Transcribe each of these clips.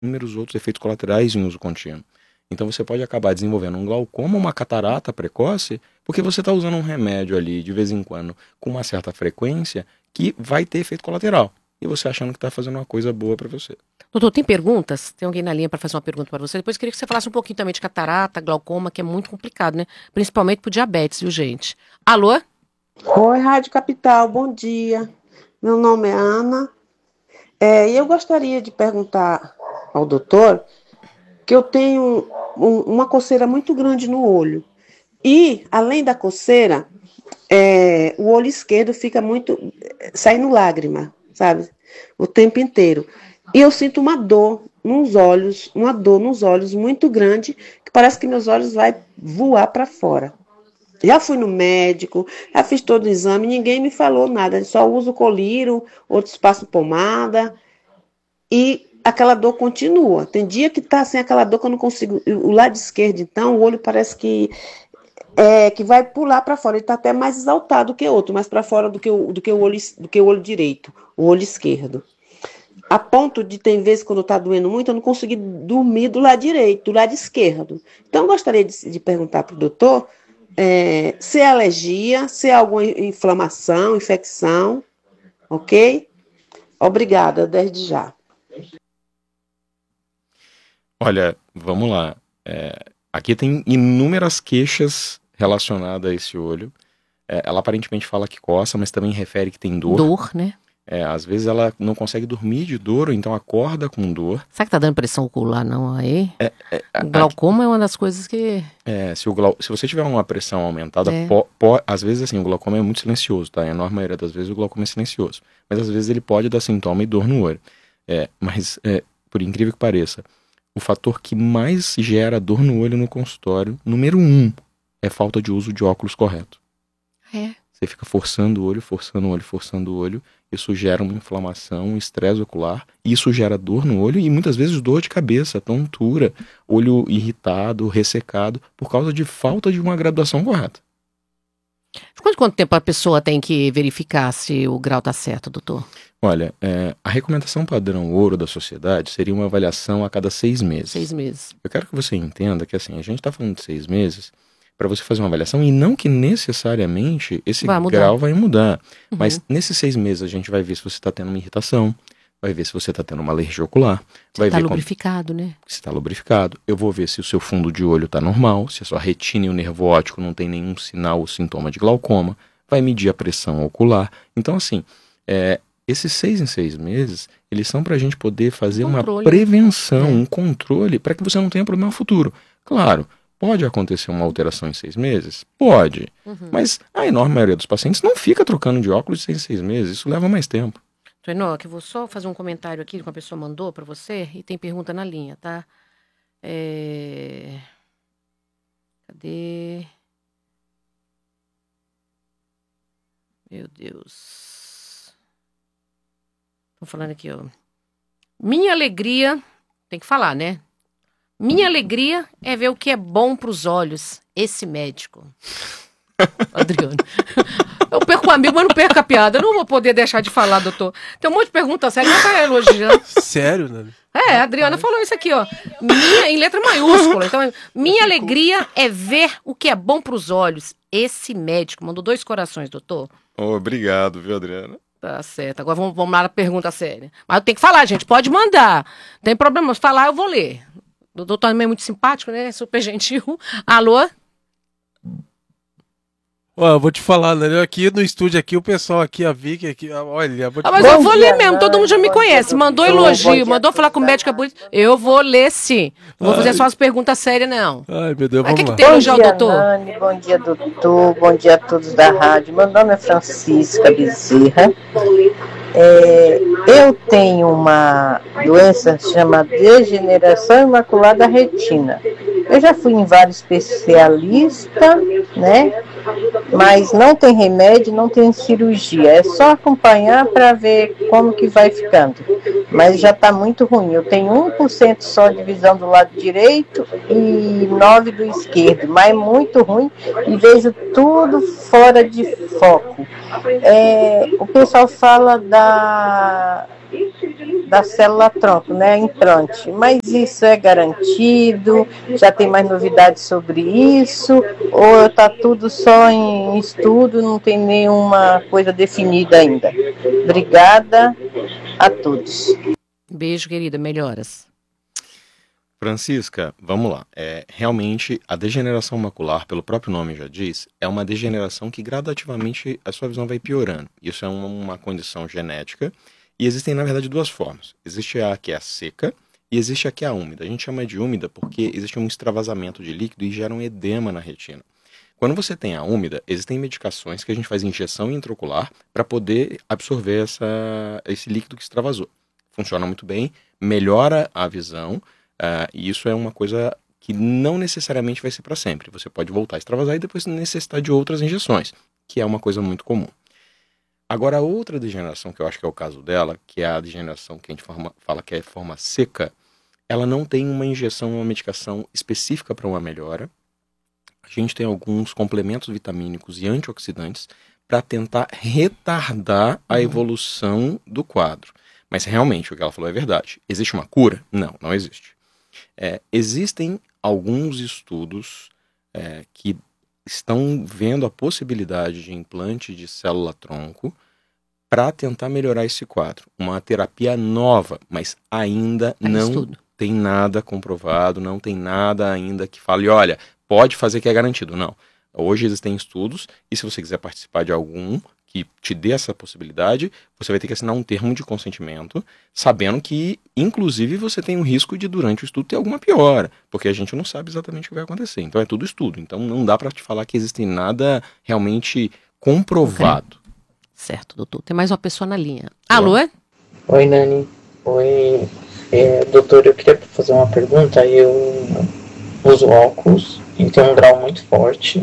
inúmeros outros efeitos colaterais em uso contínuo. Então você pode acabar desenvolvendo um glaucoma, uma catarata precoce, porque você está usando um remédio ali de vez em quando com uma certa frequência que vai ter efeito colateral. E você achando que está fazendo uma coisa boa para você. Doutor, tem perguntas? Tem alguém na linha para fazer uma pergunta para você? Depois queria que você falasse um pouquinho também de catarata, glaucoma, que é muito complicado, né? Principalmente pro diabetes, viu, gente? Alô? Oi, Rádio Capital, bom dia. Meu nome é Ana. E eu gostaria de perguntar ao doutor que eu tenho uma coceira muito grande no olho. E, além da coceira, o olho esquerdo fica muito... saindo lágrima, sabe? O tempo inteiro. E eu sinto uma dor nos olhos muito grande, que parece que meus olhos vão voar para fora. Já fui no médico, já fiz todo o exame, ninguém me falou nada, só uso colírio, outros passam pomada, e aquela dor continua. Tem dia que tá sem aquela dor que eu não consigo, o lado esquerdo, então, o olho parece que vai pular para fora, ele está até mais exaltado que o outro, mais para fora do que o olho direito, o olho esquerdo. A ponto de, tem vezes, quando está doendo muito, eu não consegui dormir do lado direito, do lado esquerdo. Então, eu gostaria de perguntar para o doutor se é alergia, se é alguma inflamação, infecção, ok? Obrigada, desde já. Olha, vamos lá. Aqui tem inúmeras queixas relacionadas a esse olho. Ela aparentemente fala que coça, mas também refere que tem dor. Dor, né? Às vezes ela não consegue dormir de dor, ou então acorda com dor. Será que tá dando pressão ocular, não, aí? Glaucoma é uma das coisas que... Se você tiver uma pressão aumentada, às vezes assim, o glaucoma é muito silencioso, tá? A enorme maioria das vezes o glaucoma é silencioso. Mas às vezes ele pode dar sintoma e dor no olho. Mas, por incrível que pareça, o fator que mais gera dor no olho no consultório, número 1, é falta de uso de óculos correto. Você fica forçando o olho, forçando o olho, forçando o olho. Isso gera uma inflamação, um estresse ocular. Isso gera dor no olho e muitas vezes dor de cabeça, tontura, olho irritado, ressecado, por causa de falta de uma graduação correta. De quanto tempo a pessoa tem que verificar se o grau está certo, doutor? Olha, a recomendação padrão ouro da sociedade seria uma avaliação a cada 6 meses. 6 meses. Eu quero que você entenda que assim, a gente está falando de 6 meses... para você fazer uma avaliação, e não que necessariamente esse grau vai mudar. Uhum. Mas nesses 6 meses a gente vai ver se você está tendo uma irritação, vai ver se você está tendo uma alergia ocular. Você está lubrificado, né? Se está lubrificado. Eu vou ver se o seu fundo de olho está normal, se a sua retina e o nervo óptico não tem nenhum sinal ou sintoma de glaucoma. Vai medir a pressão ocular. Então, assim, esses 6 em 6 meses, eles são para a gente poder fazer uma prevenção, um controle, para que você não tenha problema futuro. Claro, pode acontecer uma alteração em 6 meses? Pode. Uhum. Mas a enorme maioria dos pacientes não fica trocando de óculos em 6 meses. Isso leva mais tempo. Enoque, vou só fazer um comentário aqui que uma pessoa mandou para você e tem pergunta na linha, tá? Cadê? Meu Deus. Tô falando aqui, ó. Minha alegria... Tem que falar, né? Minha alegria é ver o que é bom para os olhos. Esse médico. Adriano. Eu perco o amigo, mas não perco a piada. Eu não vou poder deixar de falar, doutor. Tem um monte de pergunta séria, mas tá elogiando. Sério, né? A Adriana falou isso aqui, ó. Em letra maiúscula. Então, minha alegria é ver o que é bom para os olhos. Esse médico. Mandou 2 corações, doutor. Obrigado, viu, Adriana? Tá certo. Agora vamos lá na pergunta séria. Mas eu tenho que falar, gente. Pode mandar. Não tem problema. Se falar, eu vou ler. O doutor também é muito simpático, né? Super gentil. Alô? Eu vou te falar, né? Aqui no estúdio, aqui, o pessoal aqui, a Vicky, aqui, olha... Mas eu vou ler mesmo, todo mundo já me conhece. Mandou elogio, mandou falar com o médico bonito. Eu vou ler sim. Não vou fazer só as perguntas sérias, não. Ai, meu Deus, vamos lá. O que tem elogio ao doutor? Nani, bom dia, doutor. Bom dia a todos da rádio. Meu nome é Francisca Bezerra. Eu tenho uma doença chamada degeneração imaculada da retina. Eu já fui em vários especialistas, né? Mas não tem remédio, não tem cirurgia. É só acompanhar para ver como que vai ficando. Mas já está muito ruim. Eu tenho 1% só de visão do lado direito e 9% do esquerdo. Mas muito ruim e vejo tudo fora de foco. O pessoal fala da célula-tronco, né, implante. Mas isso é garantido? Já tem mais novidades sobre isso? Ou está tudo só em estudo, não tem nenhuma coisa definida ainda? Obrigada a todos. Beijo, querida. Melhoras. Francisca, vamos lá. Realmente, a degeneração macular, pelo próprio nome já diz, é uma degeneração que gradativamente a sua visão vai piorando. Isso é uma condição genética. E existem, na verdade, duas formas. Existe a que é a seca e existe a que é a úmida. A gente chama de úmida porque existe um extravasamento de líquido e gera um edema na retina. Quando você tem a úmida, existem medicações que a gente faz injeção intraocular para poder absorver esse líquido que extravasou. Funciona muito bem, melhora a visão, e isso é uma coisa que não necessariamente vai ser para sempre. Você pode voltar a extravasar e depois necessitar de outras injeções, que é uma coisa muito comum. Agora, a outra degeneração, que eu acho que é o caso dela, que é a degeneração que a gente fala que é de forma seca, ela não tem uma injeção, uma medicação específica para uma melhora. A gente tem alguns complementos vitamínicos e antioxidantes para tentar retardar a evolução do quadro. Mas realmente, o que ela falou é verdade. Existe uma cura? Não, não existe. Existem alguns estudos que estão vendo a possibilidade de implante de célula-tronco para tentar melhorar esse quadro. Uma terapia nova, mas ainda não tem nada comprovado, não tem nada ainda que fale, olha, pode fazer que é garantido. Não. Hoje existem estudos, e se você quiser participar de algum que te dê essa possibilidade, você vai ter que assinar um termo de consentimento, sabendo que, inclusive, você tem o risco de, durante o estudo, ter alguma piora, porque a gente não sabe exatamente o que vai acontecer. Então é tudo estudo. Então não dá para te falar que existe nada realmente comprovado. Okay. Certo, doutor. Tem mais uma pessoa na linha. Alô? Oi, Nani. Oi, doutor, eu queria fazer uma pergunta. Eu uso óculos e tem um grau muito forte.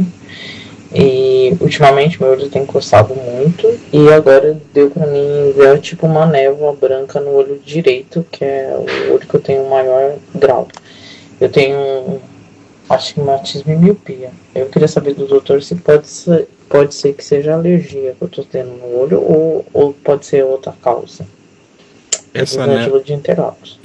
E ultimamente meu olho tem coçado muito e agora deu pra mim ver tipo uma névoa branca no olho direito, que é o olho que eu tenho maior grau. Eu tenho astigmatismo e miopia. Eu queria saber do doutor se pode ser que seja alergia que eu tô tendo no olho ou pode ser outra causa. Essa de Interlagos.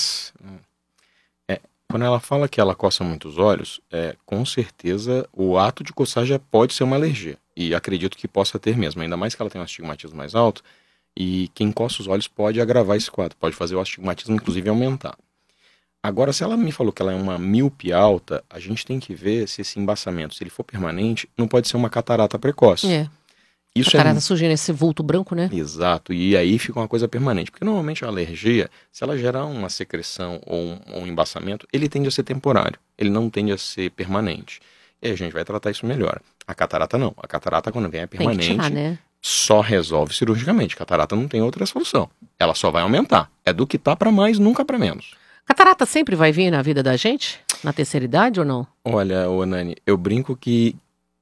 Quando ela fala que ela coça muitos olhos, com certeza o ato de coçar já pode ser uma alergia. E acredito que possa ter mesmo, ainda mais que ela tem um astigmatismo mais alto. E quem coça os olhos pode agravar esse quadro, pode fazer o astigmatismo inclusive aumentar. Agora, se ela me falou que ela é uma míope alta, a gente tem que ver se esse embaçamento, se ele for permanente, não pode ser uma catarata precoce. Isso catarata surgindo esse vulto branco, né? Exato, e aí fica uma coisa permanente. Porque normalmente a alergia, se ela gerar uma secreção ou um embaçamento, ele tende a ser temporário, ele não tende a ser permanente. E aí a gente vai tratar isso melhor. A catarata não, a catarata quando vem é permanente, tem que tirar, né? Só resolve cirurgicamente. Catarata não tem outra solução, ela só vai aumentar. É do que tá para mais, nunca para menos. Catarata sempre vai vir na vida da gente? Na terceira idade ou não? Olha, Nani, eu brinco que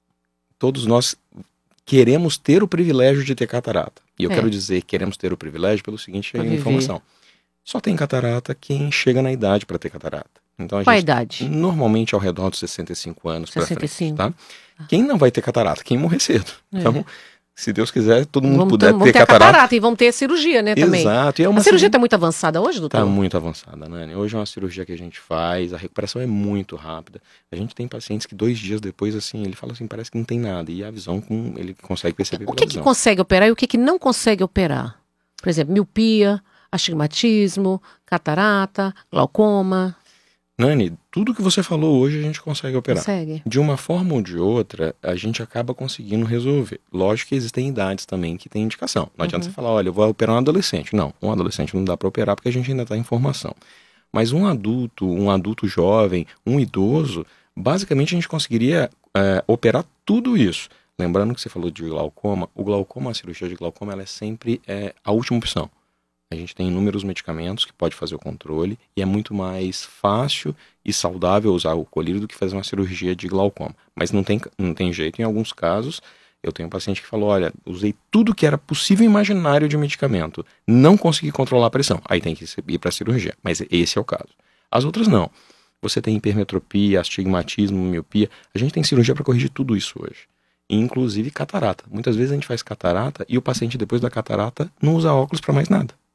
todos nós queremos ter o privilégio de ter catarata. E eu quero dizer, queremos ter o privilégio pelo seguinte informação. Só tem catarata quem chega na idade para ter catarata. Então, qual a idade? Normalmente ao redor dos 65 anos para frente, tá? Quem não vai ter catarata? Quem morrer cedo. Então, se Deus quiser, todo mundo puder ter catarata. E vamos ter cirurgia, né, também. Exato. E a cirurgia está muito avançada hoje, doutor? Está muito avançada, Nani. Hoje é uma cirurgia que a gente faz, a recuperação é muito rápida. A gente tem pacientes que 2 dias depois, assim, ele fala assim, parece que não tem nada. E a visão, ele consegue perceber pela visão. O que consegue operar e o que não consegue operar? Por exemplo, miopia, astigmatismo, catarata, glaucoma... Nani, tudo que você falou hoje a gente consegue operar. Consegue. De uma forma ou de outra, a gente acaba conseguindo resolver. Lógico que existem idades também que tem indicação. Não adianta você falar, olha, eu vou operar um adolescente. Não, um adolescente não dá para operar porque a gente ainda está em formação. Mas um adulto jovem, um idoso, basicamente a gente conseguiria operar tudo isso. Lembrando que você falou de glaucoma, a cirurgia de glaucoma, ela é sempre a última opção. A gente tem inúmeros medicamentos que pode fazer o controle e é muito mais fácil e saudável usar o colírio do que fazer uma cirurgia de glaucoma. Mas não tem jeito, em alguns casos, eu tenho um paciente que falou, olha, usei tudo que era possível e imaginário de medicamento, não consegui controlar a pressão, aí tem que ir para a cirurgia, mas esse é o caso. As outras não. Você tem hipermetropia, astigmatismo, miopia, a gente tem cirurgia para corrigir tudo isso hoje. Inclusive catarata. Muitas vezes a gente faz catarata e o paciente depois da catarata não usa óculos para mais nada.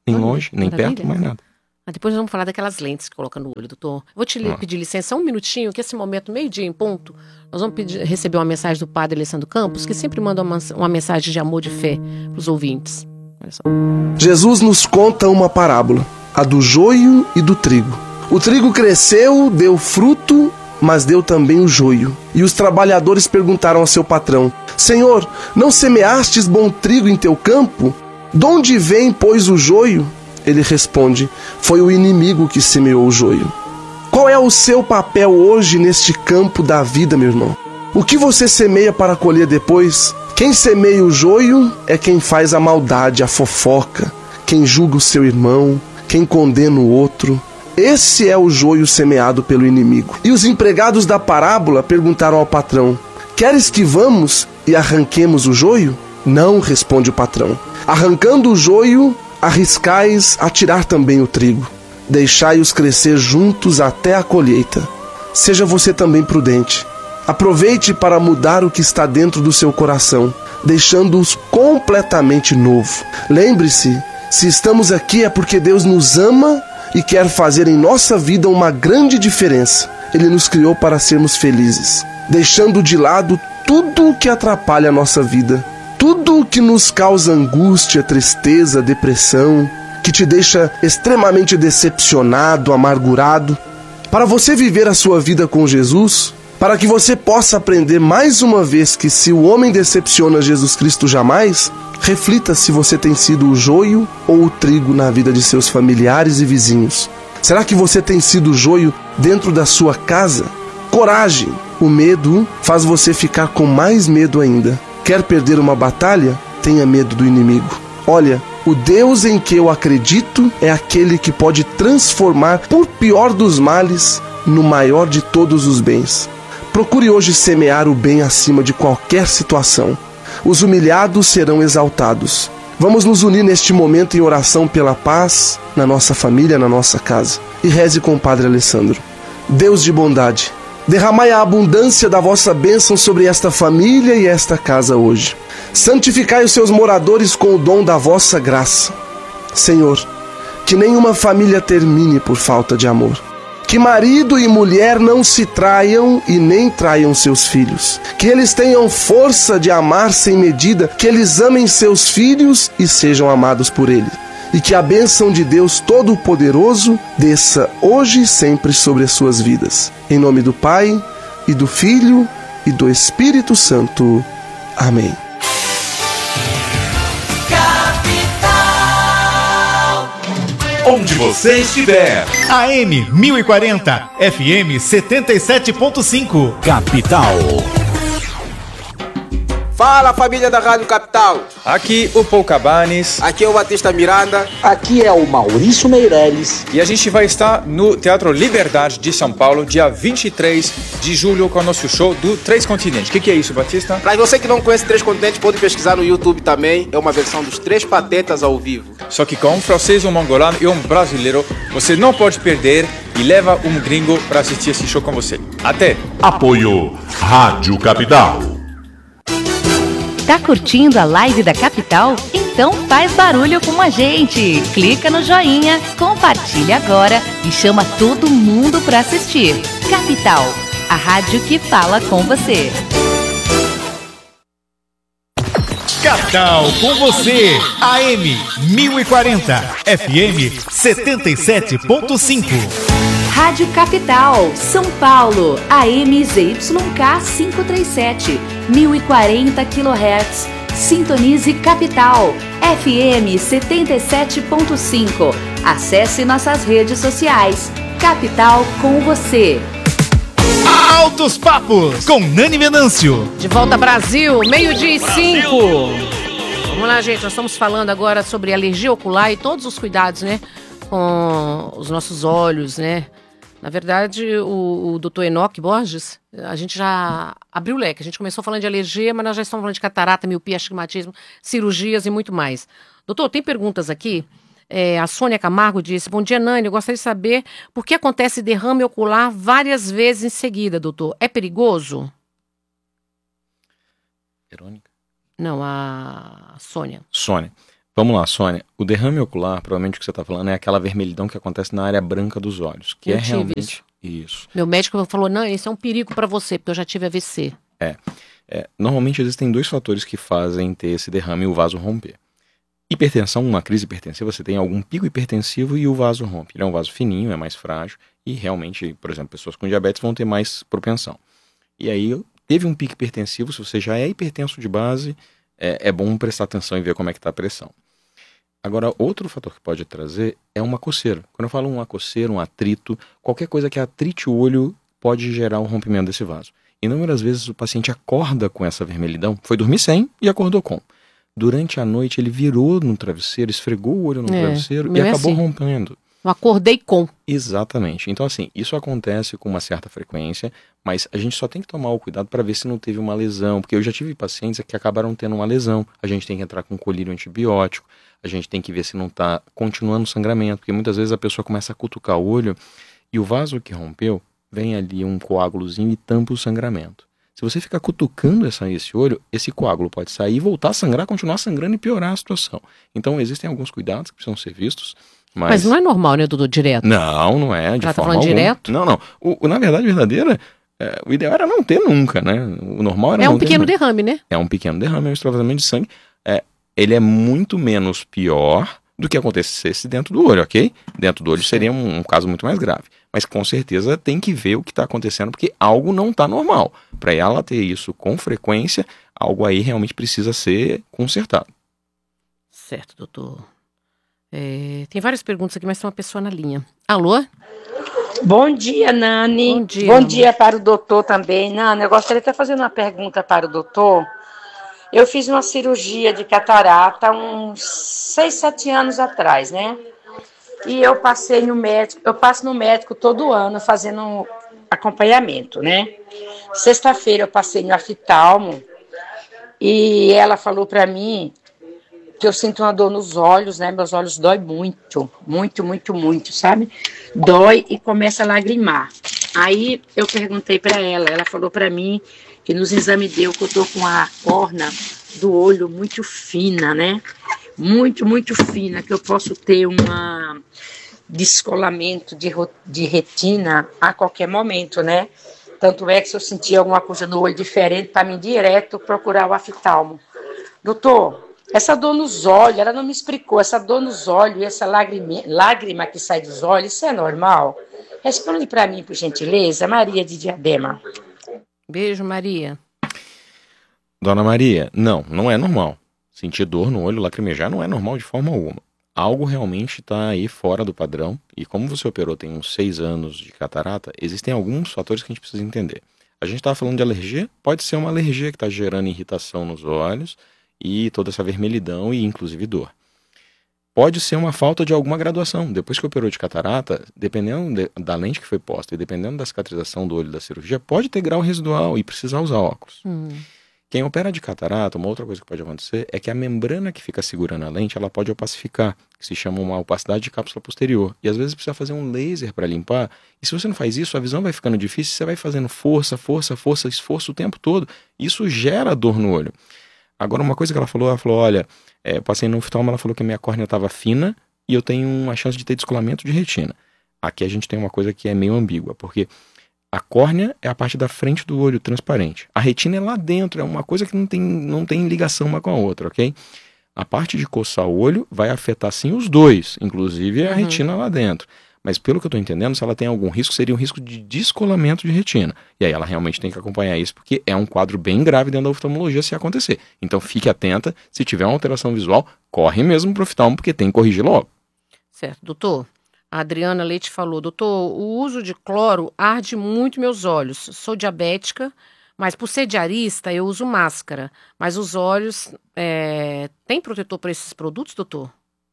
Nem longe, nem perto, mais nada. Depois vamos falar daquelas lentes que coloca no olho, doutor. Vou te pedir licença um minutinho, que esse momento, 12:00 em ponto, nós vamos receber uma mensagem do padre Alessandro Campos, que sempre manda uma mensagem de amor, de fé para os ouvintes. Olha só. Jesus nos conta uma parábola, a do joio e do trigo. O trigo cresceu, deu fruto, mas deu também o joio. E os trabalhadores perguntaram ao seu patrão: Senhor, não semeastes bom trigo em teu campo? De onde vem, pois, o joio? Ele responde: foi o inimigo que semeou o joio. Qual é o seu papel hoje neste campo da vida, meu irmão? O que você semeia para colher depois? Quem semeia o joio é quem faz a maldade, a fofoca, quem julga o seu irmão, quem condena o outro. Esse é o joio semeado pelo inimigo. E os empregados da parábola perguntaram ao patrão: queres que vamos e arranquemos o joio? Não, responde o patrão. Arrancando o joio, arriscais a tirar também o trigo. Deixai-os crescer juntos até a colheita. Seja você também prudente. Aproveite para mudar o que está dentro do seu coração, deixando-os completamente novo. Lembre-se, se estamos aqui é porque Deus nos ama e quer fazer em nossa vida uma grande diferença. Ele nos criou para sermos felizes, deixando de lado tudo o que atrapalha a nossa vida. Tudo o que nos causa angústia, tristeza, depressão, que te deixa extremamente decepcionado, amargurado. Para você viver a sua vida com Jesus, para que você possa aprender mais uma vez que se o homem decepciona Jesus Cristo jamais, reflita se você tem sido o joio ou o trigo na vida de seus familiares e vizinhos. Será que você tem sido o joio dentro da sua casa? Coragem! O medo faz você ficar com mais medo ainda. Quer perder uma batalha? Tenha medo do inimigo. Olha, o Deus em que eu acredito é aquele que pode transformar, por pior dos males, no maior de todos os bens. Procure hoje semear o bem acima de qualquer situação. Os humilhados serão exaltados. Vamos nos unir neste momento em oração pela paz, na nossa família, na nossa casa. E reze com o Padre Alessandro. Deus de bondade, derramai a abundância da vossa bênção sobre esta família e esta casa hoje. Santificai os seus moradores com o dom da vossa graça. Senhor, que nenhuma família termine por falta de amor. Que marido e mulher não se traiam e nem traiam seus filhos. Que eles tenham força de amar sem medida, que eles amem seus filhos e sejam amados por ele. E que a bênção de Deus Todo-Poderoso desça hoje e sempre sobre as suas vidas. Em nome do Pai, e do Filho, e do Espírito Santo. Amém. Onde você estiver. AM 1040, FM 77.5. Capital. Fala, família da Rádio Capital. Aqui o Paul Cabanes. Aqui é o Batista Miranda. Aqui é o Maurício Meirelles. E a gente vai estar no Teatro Liberdade de São Paulo, dia 23 de julho, com o nosso show do Três Continentes. O que é isso, Batista? Pra você que não conhece Três Continentes, pode pesquisar no YouTube também. É uma versão dos Três Patetas ao vivo. Só que com um francês, um mongolano e um brasileiro, você não pode perder e leva um gringo para assistir esse show com você. Até! Apoio Rádio Capital. Tá curtindo a live da Capital? Então faz barulho com a gente. Clica no joinha, compartilha agora e chama todo mundo para assistir. Capital, a rádio que fala com você. Capital com você. AM 1040, FM 77.5. Rádio Capital, São Paulo, AM ZYK 537, 1040 kHz. Sintonize Capital, FM 77.5. Acesse nossas redes sociais. Capital com você. Altos Papos, com Nani Venâncio. De volta Brasil, 12:05. Vamos lá, gente, nós estamos falando agora sobre alergia ocular e todos os cuidados, né, com os nossos olhos, né. Na verdade, o Dr. Enoque Borges, a gente já abriu o leque. A gente começou falando de alergia, mas nós já estamos falando de catarata, miopia, astigmatismo, cirurgias e muito mais. Doutor, tem perguntas aqui. A Sônia Camargo disse: bom dia, Nani, eu gostaria de saber por que acontece derrame ocular várias vezes em seguida, doutor. É perigoso? Verônica? Não, a Sônia. Sônia. Vamos lá, Sônia. O derrame ocular, provavelmente o que você está falando, é aquela vermelhidão que acontece na área branca dos olhos, que Eu é tive realmente isso. Meu médico falou, não, isso é um perigo para você, porque eu já tive AVC. Normalmente existem 2 fatores que fazem ter esse derrame e o vaso romper. Hipertensão, uma crise hipertensiva, você tem algum pico hipertensivo e o vaso rompe. Ele é um vaso fininho, é mais frágil e realmente, por exemplo, pessoas com diabetes vão ter mais propensão. E aí, teve um pico hipertensivo, se você já é hipertenso de base, é bom prestar atenção e ver como é que está a pressão. Agora, outro fator que pode trazer é uma coceira. Quando eu falo uma coceira, um atrito, qualquer coisa que atrite o olho pode gerar um rompimento desse vaso. Inúmeras vezes o paciente acorda com essa vermelhidão, foi dormir sem e acordou com. Durante a noite ele virou no travesseiro, esfregou o olho no travesseiro e acabou rompendo. Eu acordei com. Exatamente. Então assim, isso acontece com uma certa frequência, mas a gente só tem que tomar o cuidado para ver se não teve uma lesão, porque eu já tive pacientes que acabaram tendo uma lesão, a gente tem que entrar com colírio antibiótico, a gente tem que ver se não está continuando o sangramento, porque muitas vezes a pessoa começa a cutucar o olho e o vaso que rompeu, vem ali um coágulozinho e tampa o sangramento. Se você ficar cutucando esse olho, esse coágulo pode sair, voltar a sangrar, continuar sangrando e piorar a situação. Então existem alguns cuidados que precisam ser vistos. Mas não é normal, né, doutor, direto? Não é, de forma alguma. Direto? Não. Na verdade, verdadeira, o ideal era não ter nunca, né? O normal era não ter. É um pequeno derrame, né? É um pequeno derrame, é um extravasamento de sangue. Ele é muito menos pior do que acontecesse dentro do olho, ok? Dentro do olho seria um caso muito mais grave. Mas com certeza tem que ver o que está acontecendo, porque algo não está normal. Para ela ter isso com frequência, algo aí realmente precisa ser consertado. Certo, doutor. Tem várias perguntas aqui, mas tem uma pessoa na linha. Alô? Bom dia, Nani. Bom dia para o doutor também. Nani, eu gostaria de estar fazendo uma pergunta para o doutor. Eu fiz uma cirurgia de catarata uns 6, 7 anos atrás, né? E eu passei no médico, eu passo no médico todo ano fazendo acompanhamento, né? Sexta-feira eu passei no oftalmo e ela falou para mim que eu sinto uma dor nos olhos, né? Meus olhos dói muito, sabe? Dói e começa a lagrimar. Aí eu perguntei para ela falou para mim que nos exames deu que eu tô com a córnea do olho muito fina, né? Muito fina, que eu posso ter um descolamento de retina a qualquer momento, né? Tanto é que se eu sentir alguma coisa no olho diferente, para mim direto procurar o oftalmo. Doutor, essa dor nos olhos, ela não me explicou, essa dor nos olhos e essa lágrima que sai dos olhos, isso é normal? Responde para mim, por gentileza, Maria de Diadema. Beijo, Maria. Dona Maria, não é normal. Sentir dor no olho, lacrimejar, não é normal de forma alguma. Algo realmente está aí fora do padrão. E como você operou tem uns 6 anos de catarata, existem alguns fatores que a gente precisa entender. A gente estava falando de alergia, pode ser uma alergia que está gerando irritação nos olhos e toda essa vermelhidão e inclusive dor. Pode ser uma falta de alguma graduação. Depois que operou de catarata, dependendo da lente que foi posta e dependendo da cicatrização do olho da cirurgia, pode ter grau residual e precisar usar óculos. Quem opera de catarata, uma outra coisa que pode acontecer é que a membrana que fica segurando a lente, ela pode opacificar, que se chama uma opacidade de cápsula posterior. E às vezes precisa fazer um laser para limpar. E se você não faz isso, a visão vai ficando difícil, você vai fazendo força, esforço o tempo todo. Isso gera dor no olho. Agora, uma coisa que ela falou, olha, eu passei no oftalmo, ela falou que a minha córnea estava fina e eu tenho uma chance de ter descolamento de retina. Aqui a gente tem uma coisa que é meio ambígua, porque a córnea é a parte da frente do olho transparente. A retina é lá dentro, é uma coisa que não tem ligação uma com a outra, ok? A parte de coçar o olho vai afetar sim os dois, inclusive a retina lá dentro. Mas pelo que eu estou entendendo, se ela tem algum risco, seria um risco de descolamento de retina. E aí ela realmente tem que acompanhar isso, porque é um quadro bem grave dentro da oftalmologia se acontecer. Então fique atenta, se tiver uma alteração visual, corre mesmo para o oftalmo, porque tem que corrigir logo. Certo, doutor. A Adriana Leite falou, doutor, o uso de cloro arde muito meus olhos. Sou diabética, mas por ser diarista eu uso máscara. Mas os olhos, tem protetor para esses produtos, doutor?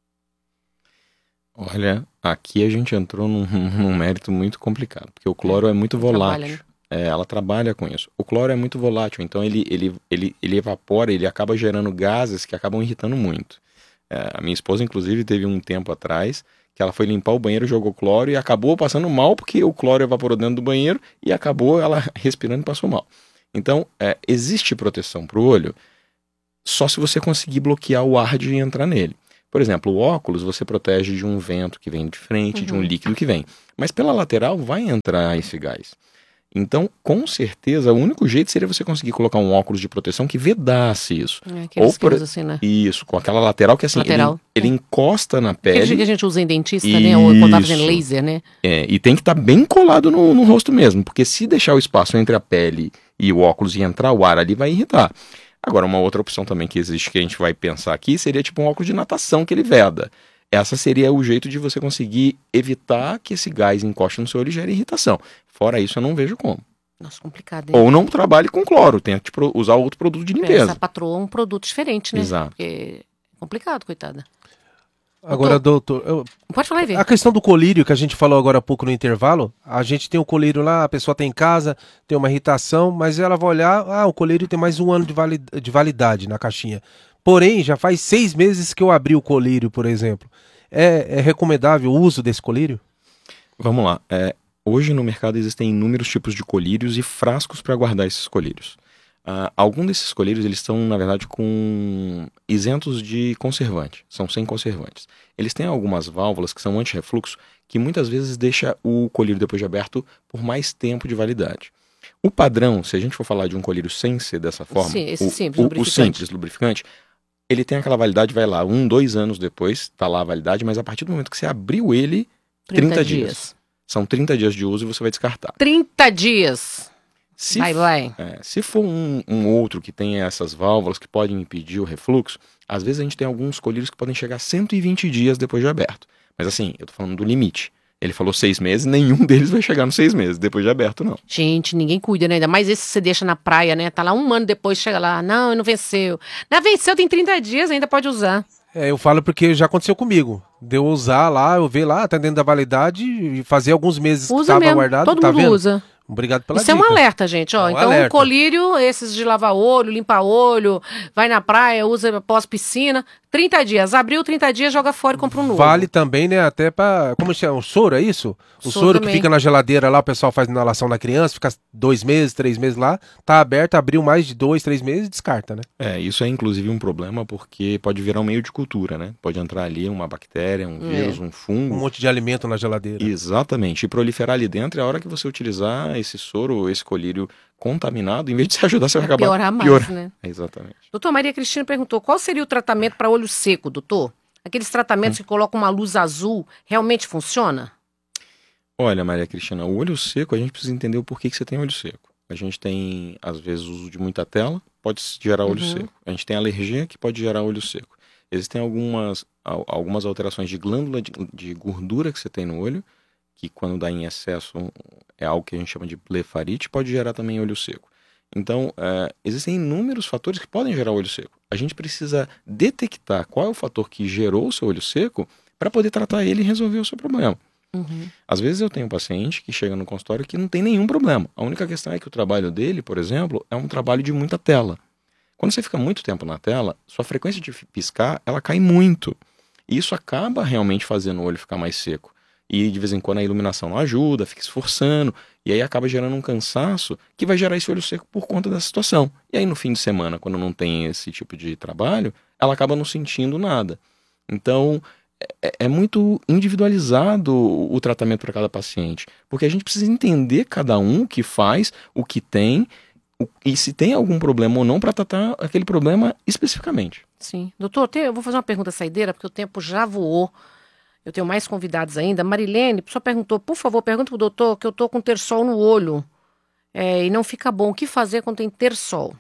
Olha, aqui a gente entrou num mérito muito complicado, porque o cloro é muito volátil. Ela trabalha com isso. O cloro é muito volátil, então ele evapora, ele acaba gerando gases que acabam irritando muito. A minha esposa, inclusive, teve um tempo atrás que ela foi limpar o banheiro, jogou cloro e acabou passando mal porque o cloro evaporou dentro do banheiro e acabou ela respirando e passou mal. Então, existe proteção para o olho só se você conseguir bloquear o ar de entrar nele. Por exemplo, o óculos você protege de um vento que vem de frente, de um líquido que vem. Mas pela lateral vai entrar esse gás. Então, com certeza, o único jeito seria você conseguir colocar um óculos de proteção que vedasse isso. Ou por assim, né? Isso, com aquela lateral que assim, ele encosta na pele. Aquele que a gente usa em dentista, né? Ou quando tá fazendo laser, né? E tem que estar bem colado no rosto mesmo, porque se deixar o espaço entre a pele e o óculos e entrar o ar ali, vai irritar. Agora, uma outra opção também que existe, que a gente vai pensar aqui, seria tipo um óculos de natação que ele veda. Essa seria o jeito de você conseguir evitar que esse gás encoste no seu olho e gere irritação. Fora isso, eu não vejo como. Nossa, complicado. Hein? Ou não trabalhe com cloro, tente usar outro produto de limpeza. Essa patroa um produto diferente, né? Exato. Porque é complicado, coitada. Agora, doutor... Pode falar e ver. A questão do colírio, que a gente falou agora há pouco no intervalo, a gente tem o colírio lá, a pessoa tem em casa, tem uma irritação, mas ela vai olhar, o colírio tem mais 1 ano de validade na caixinha. Porém, já faz 6 meses que eu abri o colírio, por exemplo. É recomendável o uso desse colírio? Vamos lá. Hoje no mercado existem inúmeros tipos de colírios e frascos para guardar esses colírios. Alguns desses colírios eles estão, na verdade, isentos de conservante. São sem conservantes. Eles têm algumas válvulas que são anti-refluxo que muitas vezes deixa o colírio depois de aberto por mais tempo de validade. O padrão, se a gente for falar de um colírio sem ser dessa forma, esse o simples lubrificante, ele tem aquela validade, vai lá, 1, 2 anos depois, tá lá a validade, mas a partir do momento que você abriu ele, 30 dias. São 30 dias de uso e você vai descartar. 30 dias! Vai. Se for um outro que tem essas válvulas que podem impedir o refluxo, às vezes a gente tem alguns colírios que podem chegar a 120 dias depois de aberto. Mas assim, eu tô falando do limite. Ele falou 6 meses, nenhum deles vai chegar nos 6 meses, depois de aberto não. Gente, ninguém cuida, né? Ainda mais esse que você deixa na praia, né? Tá lá 1 ano depois, chega lá, não venceu. Não venceu, tem 30 dias, ainda pode usar. Eu falo porque já aconteceu comigo. De eu usar lá, eu ver lá, tá dentro da validade e fazer alguns meses que tava guardado. Todo mundo usa. Obrigado pela dica. Isso é um alerta, gente. Então, alerta. O colírio, esses de lavar olho, limpar olho, vai na praia, usa pós-piscina, 30 dias. Abriu 30 dias, joga fora e compra um novo. Vale também, né, até pra... Como chama? O soro, é isso? O soro que fica na geladeira lá, o pessoal faz inalação na criança, fica 2 meses, 3 meses lá, tá aberto, abriu mais de 2, 3 meses, descarta, né? Isso é inclusive um problema porque pode virar um meio de cultura, né? Pode entrar ali uma bactéria, um vírus, um fungo. Um monte de alimento na geladeira. Exatamente. E proliferar ali dentro, é a hora que você utilizar esse soro, esse colírio contaminado, em vez de se ajudar, você vai acabar piorar mais, né? Exatamente. Doutor, Maria Cristina perguntou, qual seria o tratamento para olho seco, doutor? Aqueles tratamentos que colocam uma luz azul, realmente funciona? Olha, Maria Cristina, o olho seco, a gente precisa entender o porquê que você tem olho seco. A gente tem, às vezes, o uso de muita tela, pode gerar olho seco. A gente tem alergia, que pode gerar olho seco. Existem algumas alterações de glândula de gordura que você tem no olho, que quando dá em excesso é algo que a gente chama de blefarite, pode gerar também olho seco. Então, existem inúmeros fatores que podem gerar olho seco. A gente precisa detectar qual é o fator que gerou o seu olho seco para poder tratar ele e resolver o seu problema. Às vezes eu tenho um paciente que chega no consultório que não tem nenhum problema. A única questão é que o trabalho dele, por exemplo, é um trabalho de muita tela. Quando você fica muito tempo na tela, sua frequência de piscar, ela cai muito. E isso acaba realmente fazendo o olho ficar mais seco. E de vez em quando a iluminação não ajuda, fica esforçando, e aí acaba gerando um cansaço que vai gerar esse olho seco por conta dessa situação. E aí no fim de semana, quando não tem esse tipo de trabalho, ela acaba não sentindo nada. Então, é muito individualizado o tratamento para cada paciente, porque a gente precisa entender cada um o que faz, o que tem, e se tem algum problema ou não para tratar aquele problema especificamente. Sim. Doutor, eu vou fazer uma pergunta saideira, porque o tempo já voou. Eu tenho mais convidados ainda. Marilene só perguntou, por favor, pergunta pro doutor que eu tô com tersol no olho e não fica bom. O que fazer quando tem tersol?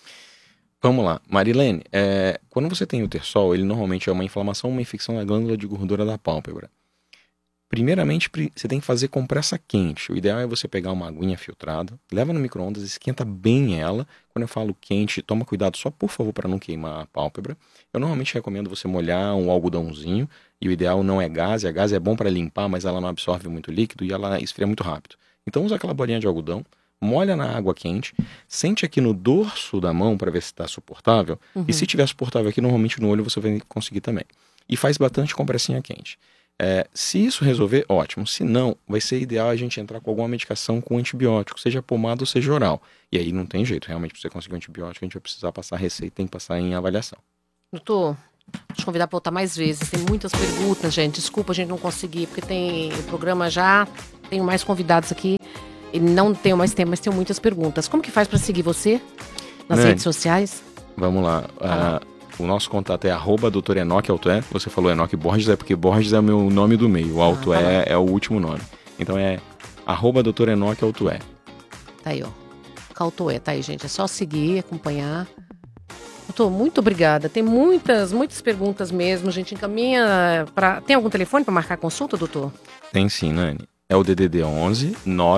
Vamos lá, Marilene, quando você tem o tersol, ele normalmente é uma inflamação, uma infecção na glândula de gordura da pálpebra. Primeiramente, você tem que fazer compressa quente. O ideal é você pegar uma aguinha filtrada, leva no micro-ondas, esquenta bem ela. Quando eu falo quente, toma cuidado só, por favor, para não queimar a pálpebra. Eu normalmente recomendo você molhar um algodãozinho, e o ideal não é gaze. A gaze é bom para limpar, mas ela não absorve muito líquido e ela esfria muito rápido. Então usa aquela bolinha de algodão, molha na água quente, sente aqui no dorso da mão para ver se está suportável. E se tiver suportável aqui, normalmente no olho você vai conseguir também. E faz bastante compressinha quente. Se isso resolver, ótimo. Se não, vai ser ideal a gente entrar com alguma medicação com antibiótico, seja pomada ou seja oral. E aí não tem jeito, realmente, para você conseguir um antibiótico, a gente vai precisar passar receita, tem que passar em avaliação. Doutor, te convidar para voltar mais vezes. Tem muitas perguntas, gente. Desculpa a gente não conseguir, porque tem o programa já, tenho mais convidados aqui e não tenho mais tempo, mas tenho muitas perguntas. Como que faz para seguir você nas redes sociais? Vamos lá. O nosso contato é @Dr. Enoque Altoé. Você falou Enoque Borges, é porque Borges é o meu nome do meio. O Altoé é o último nome. Então é @Dr. Enoque Altoé. Tá aí, ó. Altoé, tá aí, gente. É só seguir, acompanhar. Doutor, muito obrigada. Tem muitas perguntas mesmo. A gente encaminha para... Tem algum telefone para marcar consulta, doutor? Tem sim, Nani. É o DDD 11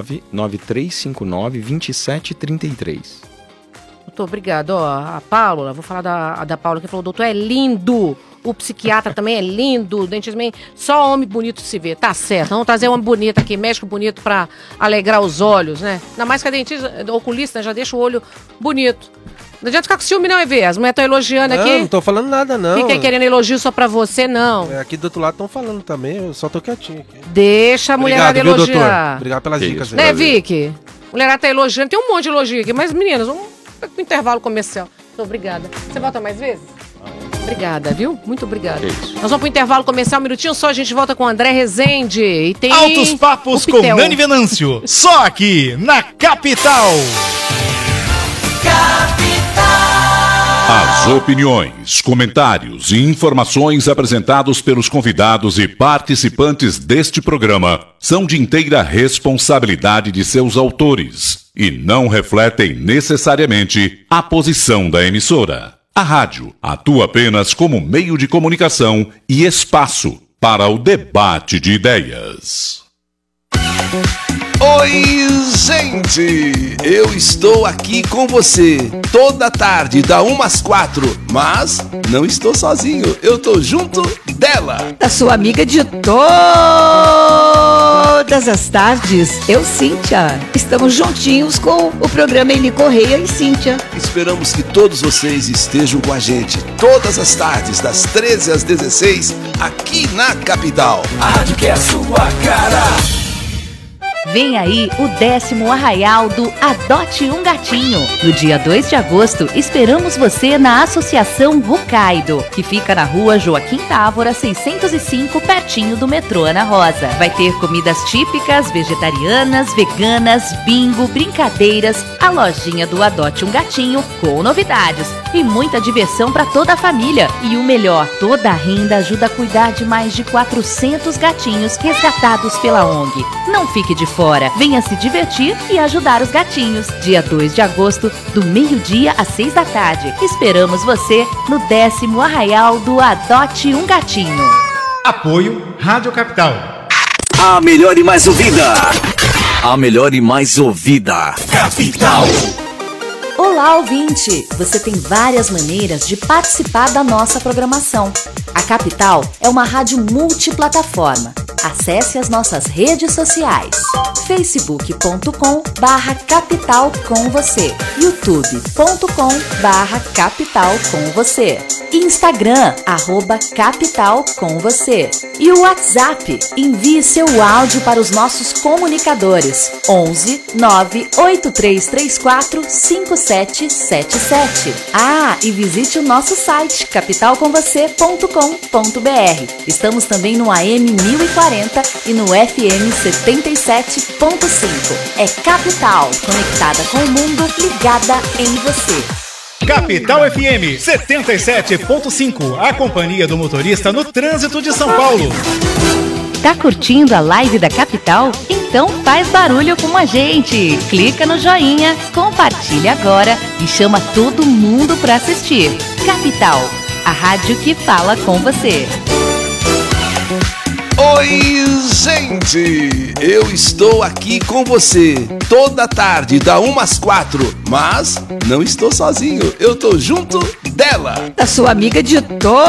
99359 2733. Doutor, obrigado. Ó, a Paula, vou falar da Paula, que falou, doutor, é lindo. O psiquiatra também é lindo. O dentista também, só homem bonito se vê. Tá certo, vamos trazer um homem bonito aqui, médico bonito pra alegrar os olhos, né? Ainda mais que a dentista, oculista, né, já deixa o olho bonito. Não adianta ficar com ciúme não, EV. As mulheres estão elogiando aqui. Não tô falando nada, não. Fiquem querendo elogio só pra você, não. Aqui do outro lado estão falando também, eu só tô quietinho aqui. Deixa a mulherada elogiar. Doutor? Obrigado pelas dicas. Né, Vicky? A mulherada tá elogiando, tem um monte de elogio aqui. Mas, meninas, vamos pro intervalo comercial. Muito obrigada. Você volta mais vezes? Obrigada, viu? Muito obrigada. Nós vamos pro intervalo comercial, um minutinho só, a gente volta com o André Rezende. E tem Altos Papos com Nani Venâncio. Só aqui, na Capital. As opiniões, comentários e informações apresentados pelos convidados e participantes deste programa são de inteira responsabilidade de seus autores e não refletem necessariamente a posição da emissora. A rádio atua apenas como meio de comunicação e espaço para o debate de ideias. Oi, gente! Eu estou aqui com você toda tarde, da 1 às 4, mas não estou sozinho, eu estou junto dela. Da sua amiga de todas as tardes, eu, Cíntia. Estamos juntinhos com o programa Eli Correia e Cíntia. Esperamos que todos vocês estejam com a gente todas as tardes, das 13 às 16, aqui na Capital. A rádio que é a sua cara. Vem aí o 10º Arraial do Adote um Gatinho. No dia 2 de agosto, esperamos você na Associação Hokkaido, que fica na rua Joaquim Távora, 605, pertinho do metrô Ana Rosa. Vai ter comidas típicas, vegetarianas, veganas, bingo, brincadeiras, a lojinha do Adote um Gatinho com novidades e muita diversão para toda a família. E o melhor, toda a renda ajuda a cuidar de mais de 400 gatinhos resgatados pela ONG. Não fique de fora, venha se divertir e ajudar os gatinhos. Dia 2 de agosto, do meio-dia às 6 da tarde. Esperamos você no 10º Arraial do Adote um Gatinho. Apoio Rádio Capital. A melhor e mais ouvida. A melhor e mais ouvida. Capital. Olá, ouvinte! Você tem várias maneiras de participar da nossa programação. A Capital é uma rádio multiplataforma. Acesse as nossas redes sociais: facebook.com/capital com você, youtube.com/capital com você, Instagram @capital com você e o WhatsApp. Envie seu áudio para os nossos comunicadores 11 98334 5777. E visite o nosso site capitalcomvocê.com.br. Estamos também no AM 1040 e no FM 77.5. É Capital, conectada com o mundo, ligada em você. Capital FM 77.5, a companhia do motorista no trânsito de São Paulo. Tá curtindo a live da Capital? Então faz barulho com a gente. Clica no joinha, compartilha agora e chama todo mundo para assistir. Capital, a rádio que fala com você. Oi, gente! Eu estou aqui com você toda tarde, da 1 às 4, mas não estou sozinho, eu estou junto dela. Da sua amiga de todas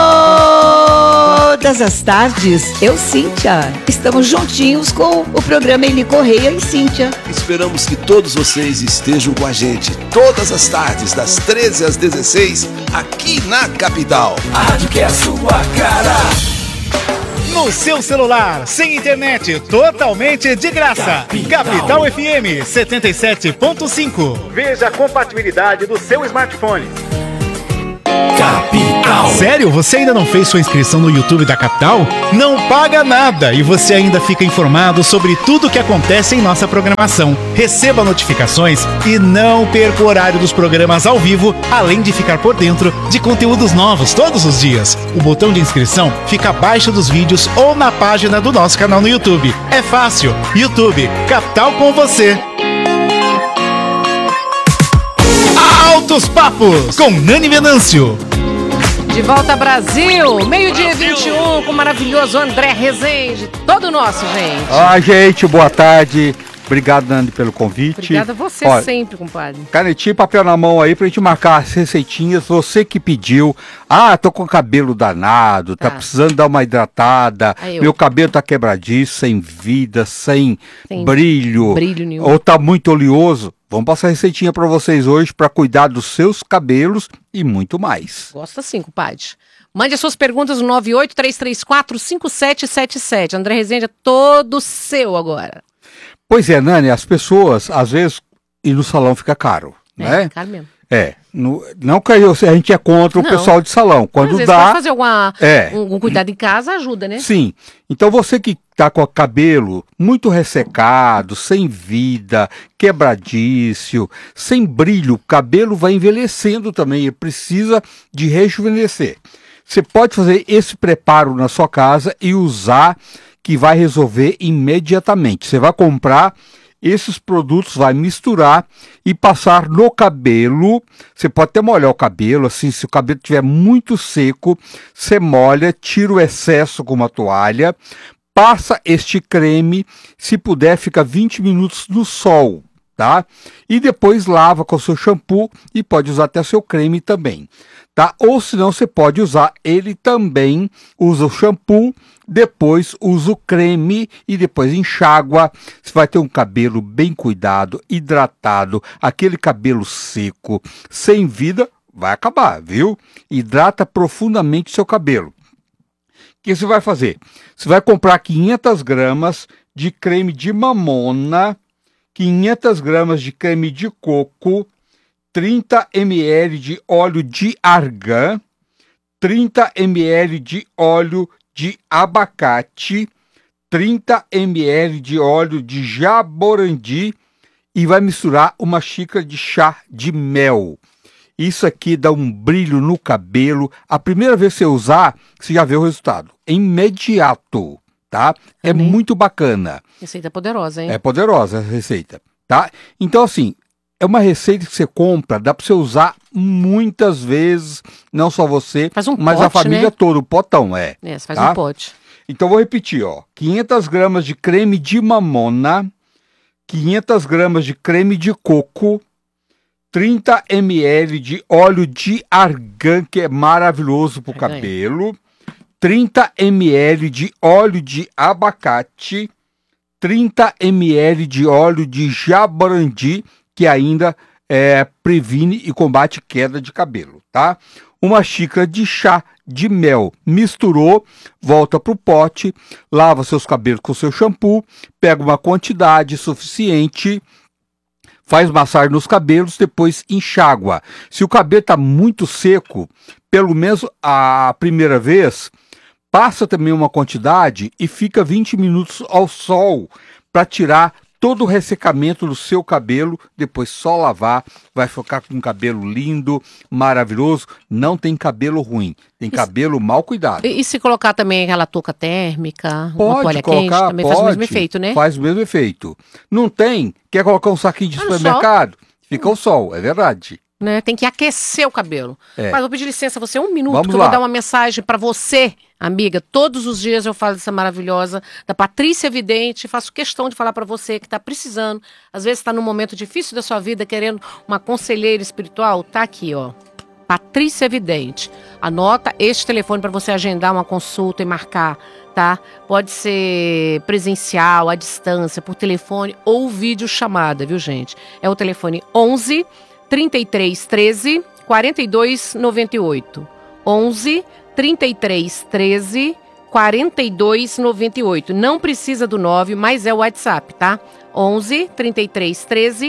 as tardes, eu, Cíntia. Estamos juntinhos com o programa Eli Correia e Cíntia. Esperamos que todos vocês estejam com a gente todas as tardes, das 13 às 16, aqui na Capital. A rádio que é a sua cara. No seu celular, sem internet, totalmente de graça. Capital FM 77.5. Veja a compatibilidade do seu smartphone. Capital. Capital. Sério? Você ainda não fez sua inscrição no YouTube da Capital? Não paga nada e você ainda fica informado sobre tudo o que acontece em nossa programação. Receba notificações e não perca o horário dos programas ao vivo, além de ficar por dentro de conteúdos novos todos os dias. O botão de inscrição fica abaixo dos vídeos ou na página do nosso canal no YouTube. É fácil. YouTube, Capital com você. Altos Papos, com Nani Venâncio. De volta Brasil, meio-dia 21, com o maravilhoso André Rezende. Todo nosso, gente. Gente, boa tarde. Obrigado, Nani, pelo convite. Obrigada a você sempre, compadre. Canetinha e papel na mão aí pra gente marcar as receitinhas. Você que pediu. Tô com cabelo danado, tá precisando dar uma hidratada. Meu cabelo tá quebradiço, sem vida, sem brilho nenhum. Ou tá muito oleoso. Vamos passar a receitinha pra vocês hoje pra cuidar dos seus cabelos e muito mais. Gosta sim, compadre. Mande as suas perguntas no 983345777. André Rezende é todo seu agora. Pois é, Nani, as pessoas, às vezes, ir no salão fica caro, né? É caro mesmo. Não que a gente é contra o pessoal de salão. Quando às vezes dá... fazer um cuidado em casa ajuda, né? Sim. Então você que tá com o cabelo muito ressecado, sem vida, quebradiço, sem brilho, o cabelo vai envelhecendo também, ele precisa de rejuvenescer. Você pode fazer esse preparo na sua casa e usar, que vai resolver imediatamente. Você vai comprar esses produtos, vai misturar e passar no cabelo. Você pode até molhar o cabelo, assim, se o cabelo estiver muito seco, você molha, tira o excesso com uma toalha, passa este creme, se puder, fica 20 minutos no sol, tá? E depois lava com o seu shampoo e pode usar até seu creme também, tá? Ou senão você pode usar ele também, usa o shampoo, depois usa o creme e depois enxágua. Você vai ter um cabelo bem cuidado, hidratado, aquele cabelo seco, sem vida, vai acabar, viu? Hidrata profundamente seu cabelo. O que você vai fazer? Você vai comprar 500 gramas de creme de mamona, 500 gramas de creme de coco, 30 ml de óleo de argan, 30 ml de óleo de abacate, 30 ml de óleo de jaborandi e vai misturar uma xícara de chá de mel. Isso aqui dá um brilho no cabelo. A primeira vez que você usar, você já vê o resultado. É imediato, tá? É muito bacana. Receita poderosa, hein? É poderosa essa receita, tá? Então, assim, é uma receita que você compra, dá para você usar muitas vezes, não só você, mas a família toda, o potão, você faz um pote. Então, vou repetir, 500 gramas de creme de mamona, 500 gramas de creme de coco, 30 ml de óleo de argan, que é maravilhoso para o cabelo, 30 ml de óleo de abacate, 30 ml de óleo de jaborandi, que ainda previne e combate queda de cabelo, tá? Uma xícara de chá de mel. Misturou, volta para o pote, lava seus cabelos com seu shampoo, pega uma quantidade suficiente, faz massagem nos cabelos, depois enxágua. Se o cabelo está muito seco, pelo menos a primeira vez, passa também uma quantidade e fica 20 minutos ao sol para tirar todo o ressecamento do seu cabelo, depois só lavar, vai ficar com um cabelo lindo, maravilhoso, não tem cabelo ruim, tem cabelo mal cuidado. E se colocar também aquela touca térmica, uma toalha quente, também faz o mesmo efeito, né? Faz o mesmo efeito. Não tem? Quer colocar um saquinho de supermercado? Fica ao sol, é verdade. Né? Tem que aquecer o cabelo. Mas vou pedir licença, você um minuto, Vamos que eu lá. vou dar uma mensagem para você, amiga. Todos os dias eu falo dessa maravilhosa, da Patrícia Vidente. Faço questão de falar para você que está precisando, às vezes está num momento difícil da sua vida, querendo uma conselheira espiritual. Tá aqui, Patrícia Vidente. Anota este telefone para você agendar uma consulta e marcar, tá? Pode ser presencial, à distância, por telefone ou videochamada, viu, gente? É o telefone 11 33 13 42 98. 11 33 13 42 98. Não precisa do 9, mas é o WhatsApp, tá? 11 33 13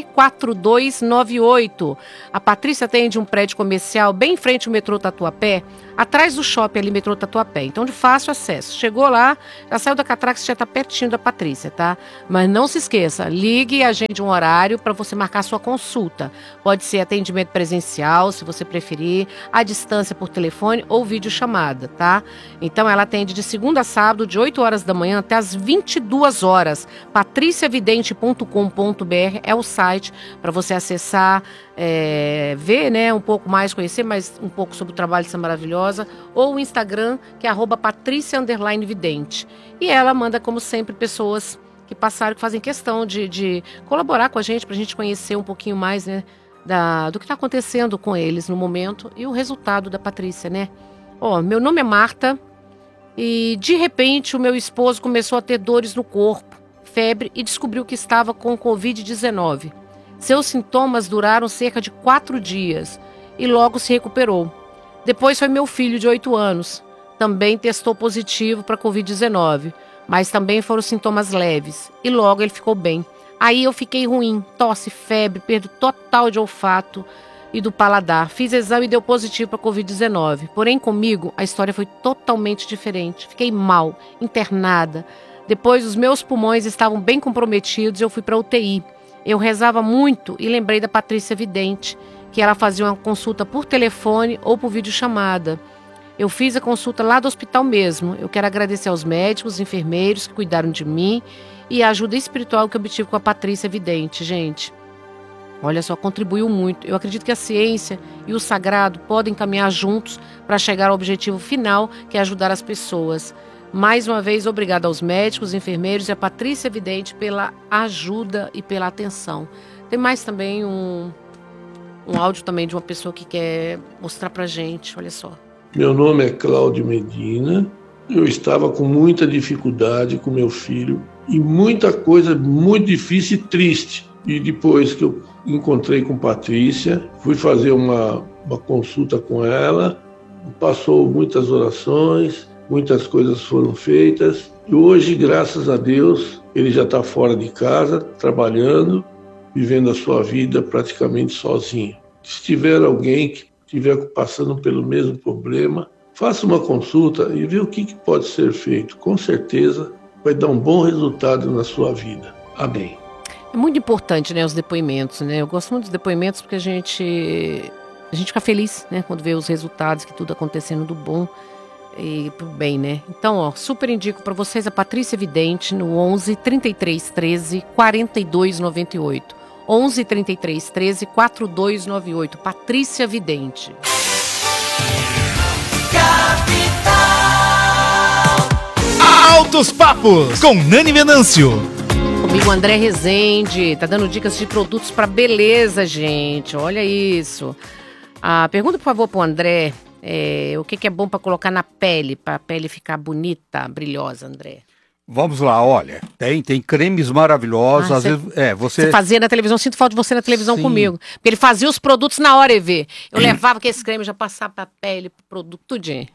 4298. A Patrícia atende um prédio comercial bem em frente ao metrô Tatuapé, atrás do shopping ali, metrô Tatuapé. Então, de fácil acesso. Chegou lá, já saiu da catraca, já está pertinho da Patrícia, tá? Mas não se esqueça, ligue e agende um horário para você marcar sua consulta. Pode ser atendimento presencial, se você preferir, à distância por telefone ou videochamada, tá? Então, ela atende de segunda a sábado, de 8 horas da manhã até as 22 horas. patriciavidente.com.br é o site para você acessar, ver, né, um pouco mais, conhecer mais um pouco sobre o trabalho dessa maravilhosa, ou o Instagram, que é @Patrícia_Vidente. E ela manda, como sempre, pessoas que passaram, que fazem questão de colaborar com a gente, para a gente conhecer um pouquinho mais, né, do que está acontecendo com eles no momento e o resultado da Patrícia, né? Meu nome é Marta e, de repente, o meu esposo começou a ter dores no corpo, febre e descobriu que estava com Covid-19. Seus sintomas duraram cerca de 4 dias e logo se recuperou. Depois foi meu filho de 8 anos. Também testou positivo para Covid-19, mas também foram sintomas leves e logo ele ficou bem. Aí eu fiquei ruim, tosse, febre, perda total de olfato e do paladar. Fiz exame e deu positivo para Covid-19. Porém, comigo, a história foi totalmente diferente. Fiquei mal, internada. Depois, os meus pulmões estavam bem comprometidos e eu fui para UTI. Eu rezava muito e lembrei da Patrícia Vidente, que ela fazia uma consulta por telefone ou por videochamada. Eu fiz a consulta lá do hospital mesmo. Eu quero agradecer aos médicos, enfermeiros que cuidaram de mim e a ajuda espiritual que eu obtive com a Patrícia Vidente, gente. Olha só, contribuiu muito. Eu acredito que a ciência e o sagrado podem caminhar juntos para chegar ao objetivo final, que é ajudar as pessoas. Mais uma vez, obrigada aos médicos, enfermeiros e a Patrícia Vidente pela ajuda e pela atenção. Tem mais também um áudio também de uma pessoa que quer mostrar pra gente, olha só. Meu nome é Cláudio Medina. Eu estava com muita dificuldade com meu filho e muita coisa muito difícil e triste. E depois que eu encontrei com Patrícia, fui fazer uma consulta com ela, passou muitas orações, muitas coisas foram feitas. E hoje, graças a Deus, ele já está fora de casa, trabalhando, vivendo a sua vida praticamente sozinho. Se tiver alguém que estiver passando pelo mesmo problema, faça uma consulta e vê o que pode ser feito. Com certeza vai dar um bom resultado na sua vida. Amém. É muito importante, né, os depoimentos, né? Eu gosto muito dos depoimentos porque a gente fica feliz, né, quando vê os resultados, que tudo acontecendo do bom e pro bem, né? Então, super indico para vocês a Patrícia Vidente no 11 33 13 42 98. 11 33 13 4298. Patrícia Vidente. Altos Papos com Nani Venâncio. Comigo, André Rezende, tá dando dicas de produtos para beleza, gente. Olha isso. Pergunta, por favor, pro André, o que é bom para colocar na pele, para a pele ficar bonita, brilhosa, André? Vamos lá, olha, tem cremes maravilhosos, às vezes, Você fazia na televisão, sinto falta de você na televisão. Sim. Comigo, porque ele fazia os produtos na hora, EV. Eu levava aqueles cremes, já passava pra pele, pro produto, tudinho.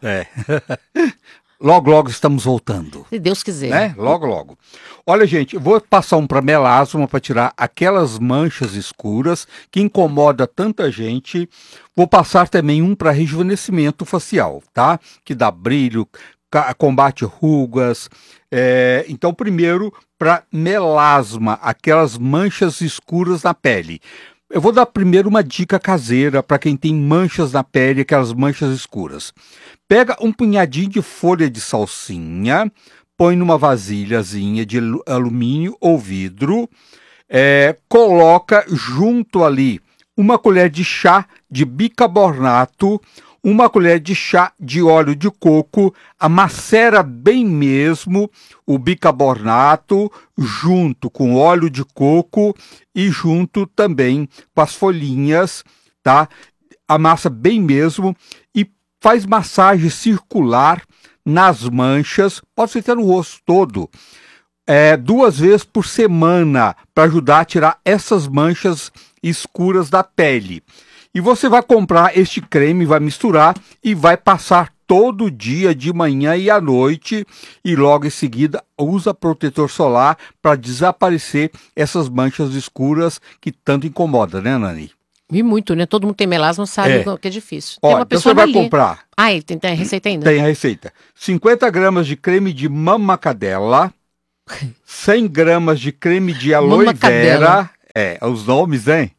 Logo estamos voltando. Se Deus quiser. Né? Logo. Olha, gente, eu vou passar um para melasma, para tirar aquelas manchas escuras que incomoda tanta gente. Vou passar também um para rejuvenescimento facial, tá? Que dá brilho, combate rugas. Então, primeiro, para melasma, aquelas manchas escuras na pele. Eu vou dar primeiro uma dica caseira para quem tem manchas na pele, aquelas manchas escuras. Pega um punhadinho de folha de salsinha, põe numa vasilhazinha de alumínio ou vidro, coloca junto ali uma colher de chá de bicarbonato, uma colher de chá de óleo de coco, amacera bem mesmo o bicarbonato junto com óleo de coco e junto também com as folhinhas, tá? Amassa bem mesmo e faz massagem circular nas manchas, pode ser até no rosto todo, 2 vezes por semana para ajudar a tirar essas manchas escuras da pele. E você vai comprar este creme, vai misturar e vai passar todo dia, de manhã e à noite, e logo em seguida usa protetor solar para desaparecer essas manchas escuras que tanto incomodam, né, Nani? E muito, né? Todo mundo tem melasma, sabe que é difícil. Ó, tem uma então pessoa você vai comprar. Tem a receita ainda? Tem a receita. 50 gramas de creme de mamacadela, 100 gramas de creme de aloe vera. Os nomes, hein?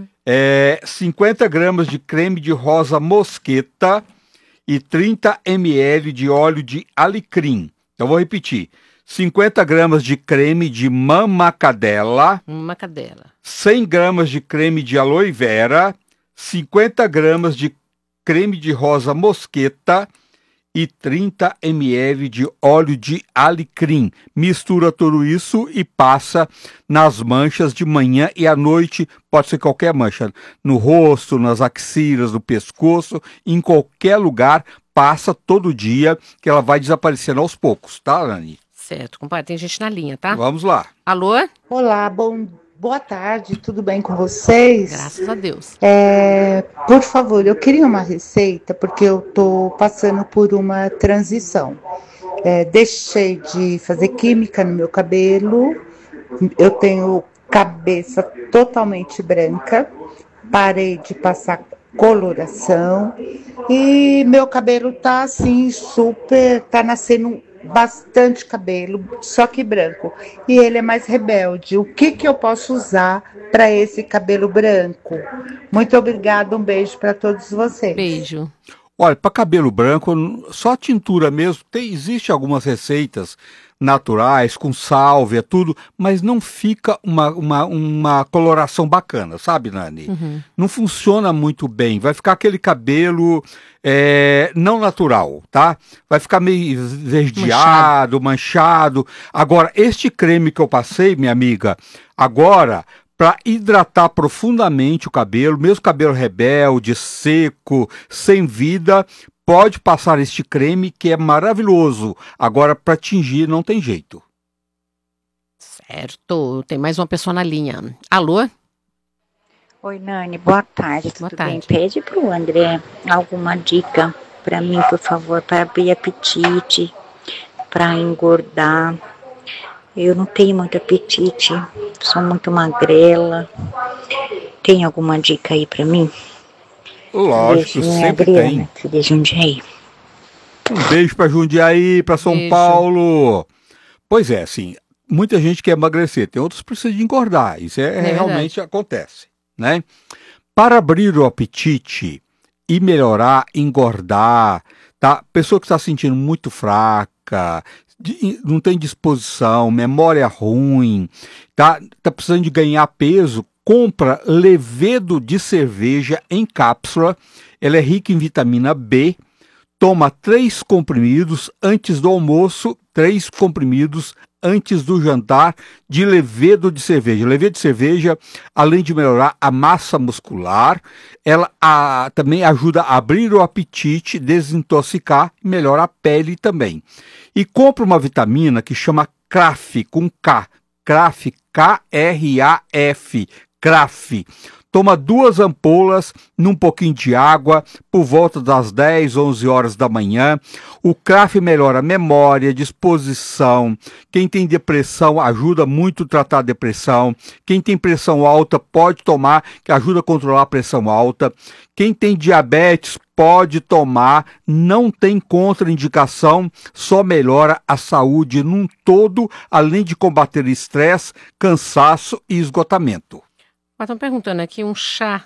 50 gramas de creme de rosa mosqueta e 30 ml de óleo de alecrim. Então, vou repetir. 50 gramas de creme de mamacadela, 100 gramas de creme de aloe vera, 50 gramas de creme de rosa mosqueta e 30 ml de óleo de alecrim. Mistura tudo isso e passa nas manchas de manhã e à noite. Pode ser qualquer mancha, no rosto, nas axilas, no pescoço, em qualquer lugar. Passa todo dia que ela vai desaparecendo aos poucos, tá, Nani? Certo, compadre, tem gente na linha, tá? Vamos lá. Alô? Olá, boa tarde, tudo bem com vocês? Graças a Deus. Por favor, eu queria uma receita, porque eu tô passando por uma transição. Deixei de fazer química no meu cabelo, eu tenho cabeça totalmente branca, parei de passar coloração e meu cabelo tá assim tá nascendo bastante cabelo, só que branco. E ele é mais rebelde. O que eu posso usar para esse cabelo branco? Muito obrigada, um beijo para todos vocês. Beijo. Olha, para cabelo branco, só tintura mesmo. Existe algumas receitas naturais, com sálvia, tudo, mas não fica uma coloração bacana, sabe, Nani? Não funciona muito bem. Vai ficar aquele cabelo não natural, tá? Vai ficar meio esverdeado, manchado. Agora, este creme que eu passei, minha amiga, agora, para hidratar profundamente o cabelo, mesmo cabelo rebelde, seco, sem vida, pode passar este creme que é maravilhoso. Agora, para tingir, não tem jeito. Certo. Tem mais uma pessoa na linha. Alô? Oi, Nani. Boa tarde. Tudo bem? Tarde. Pede para o André alguma dica para mim, por favor, para abrir apetite, para engordar. Eu não tenho muito apetite, sou muito magrela. Tem alguma dica aí para mim? Lógico, sempre tem. De Jundiaí. Um beijo para Jundiaí, para São Paulo. Pois é, assim, muita gente quer emagrecer, tem outros que precisam de engordar. Isso realmente acontece, né? Para abrir o apetite e melhorar, engordar, tá? Pessoa que está se sentindo muito fraca, não tem disposição, memória ruim, tá precisando de ganhar peso, compra levedo de cerveja em cápsula. Ela é rica em vitamina B. Toma 3 comprimidos antes do almoço, 3 comprimidos antes do jantar de levedo de cerveja. Levedo de cerveja, além de melhorar a massa muscular, ela também ajuda a abrir o apetite, desintoxicar e melhora a pele também. E compra uma vitamina que chama CRAF, com K. CRAF, K-R-A-F. CRAF. Toma 2 ampolas num pouquinho de água por volta das 10, 11 horas da manhã. O CRAF melhora a memória, disposição. Quem tem depressão ajuda muito a tratar a depressão. Quem tem pressão alta pode tomar, que ajuda a controlar a pressão alta. Quem tem diabetes pode tomar, não tem contraindicação, só melhora a saúde num todo, além de combater estresse, cansaço e esgotamento. Estão perguntando aqui um chá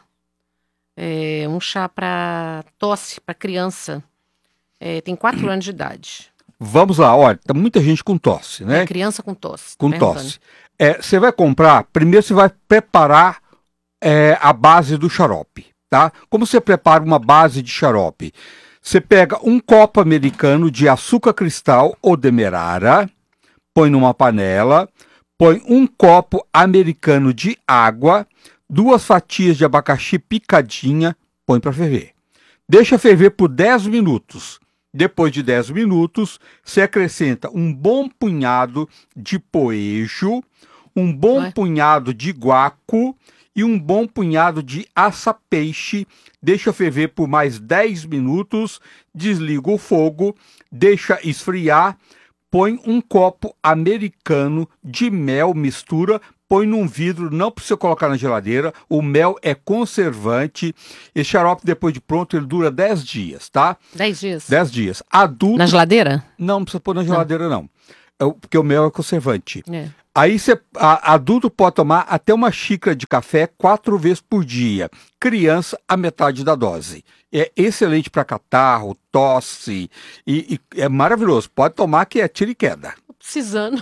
para tosse, para criança, tem 4 anos de idade. Vamos lá, olha, tem muita gente com tosse, né? Criança com tosse. Com tosse. Você vai comprar, primeiro você vai preparar a base do xarope, tá? Como você prepara uma base de xarope? Você pega um copo americano de açúcar cristal ou demerara, põe numa panela, põe um copo americano de água, 2 fatias de abacaxi picadinha, põe para ferver. Deixa ferver por 10 minutos. Depois de 10 minutos, você acrescenta um bom punhado de poejo, um bom punhado de guaco e um bom punhado de aça-peixe. Deixa ferver por mais 10 minutos, desliga o fogo, deixa esfriar, põe um copo americano de mel, mistura, põe num vidro, não precisa colocar na geladeira, o mel é conservante. Esse xarope, depois de pronto, ele dura 10 dias, tá? 10 dias? 10 dias. Adulto... Na geladeira? Não precisa pôr na geladeira, não. Porque o mel é conservante. É. Aí adulto pode tomar até uma xícara de café 4 vezes por dia. Criança, a metade da dose. É excelente para catarro, tosse e é maravilhoso. Pode tomar que é tiro e queda. Tô precisando.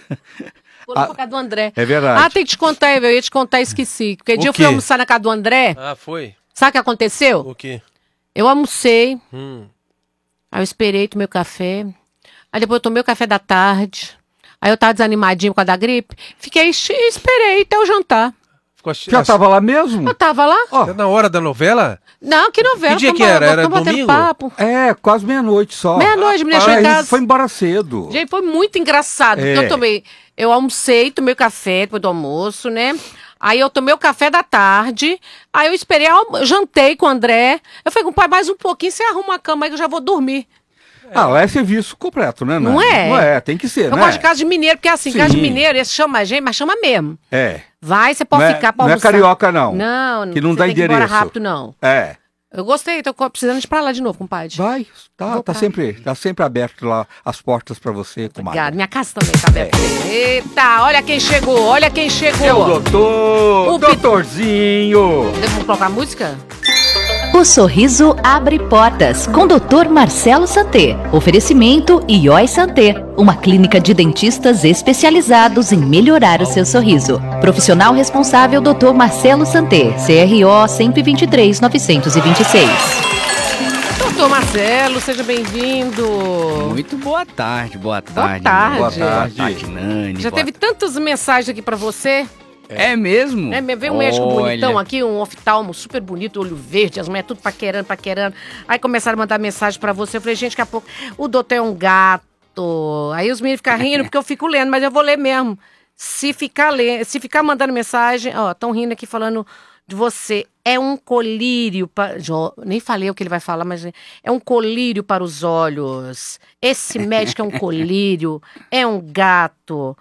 Vou na casa do André. É verdade. Ah, tem que te contar, eu ia te contar e esqueci. Porque dia eu fui almoçar na casa do André. Ah, foi? Sabe o que aconteceu? O quê? Eu almocei. Aí eu esperei, tomei o café. Aí depois eu tomei o café da tarde. Aí eu tava desanimadinho por causa da gripe. Fiquei, esperei até o jantar. Já tava lá mesmo? Eu tava lá. Oh. Na hora da novela? Não, que novela? Que dia que era? Era domingo? Papo. É, quase meia-noite só. Meia-noite, me deixou em casa. Foi embora cedo. Gente, foi muito engraçado. Porque eu almocei, tomei o café depois do almoço, né? Aí eu tomei o café da tarde, aí eu esperei, jantei com o André. Eu falei, pai, mais um pouquinho, você arruma a cama aí que eu já vou dormir. Lá é serviço completo, né? Não é? Não é, tem que ser, eu né? gosto de casa de mineiro, porque assim, Sim. casa de mineiro, eles chamam a gente, mas chama mesmo. É. Vai, você pode ficar pra almoçar. Não é carioca, não. Não, que não dá tem endereço. Que ir embora rápido, não. É. Eu gostei, tô precisando de ir pra lá de novo, compadre. Vai, tá sempre aberto lá as portas pra você, comadre. Obrigada, minha casa também tá aberta. Eita, olha quem chegou, olha quem chegou. É o doutor, doutorzinho. Devo colocar a música? O sorriso abre portas com Dr. Marcelo Santé. Oferecimento Ioi Santé, uma clínica de dentistas especializados em melhorar o seu sorriso. Profissional responsável Dr. Marcelo Santé, CRO 123-926. Doutor Marcelo, seja bem-vindo. Muito boa tarde, Boa tarde. Boa tarde, Nani. Já teve tantas mensagens aqui pra você. É mesmo? Veio um médico bonitão aqui, um oftalmo super bonito, olho verde, as mulheres tudo paquerando. Aí começaram a mandar mensagem pra você. Eu falei, gente, daqui a pouco o doutor é um gato. Aí os meninos ficam rindo porque eu fico lendo, mas eu vou ler mesmo. Se ficar mandando mensagem, estão rindo aqui falando de você. É um colírio, nem falei o que ele vai falar, mas é um colírio para os olhos. Esse médico é um colírio, é um gato.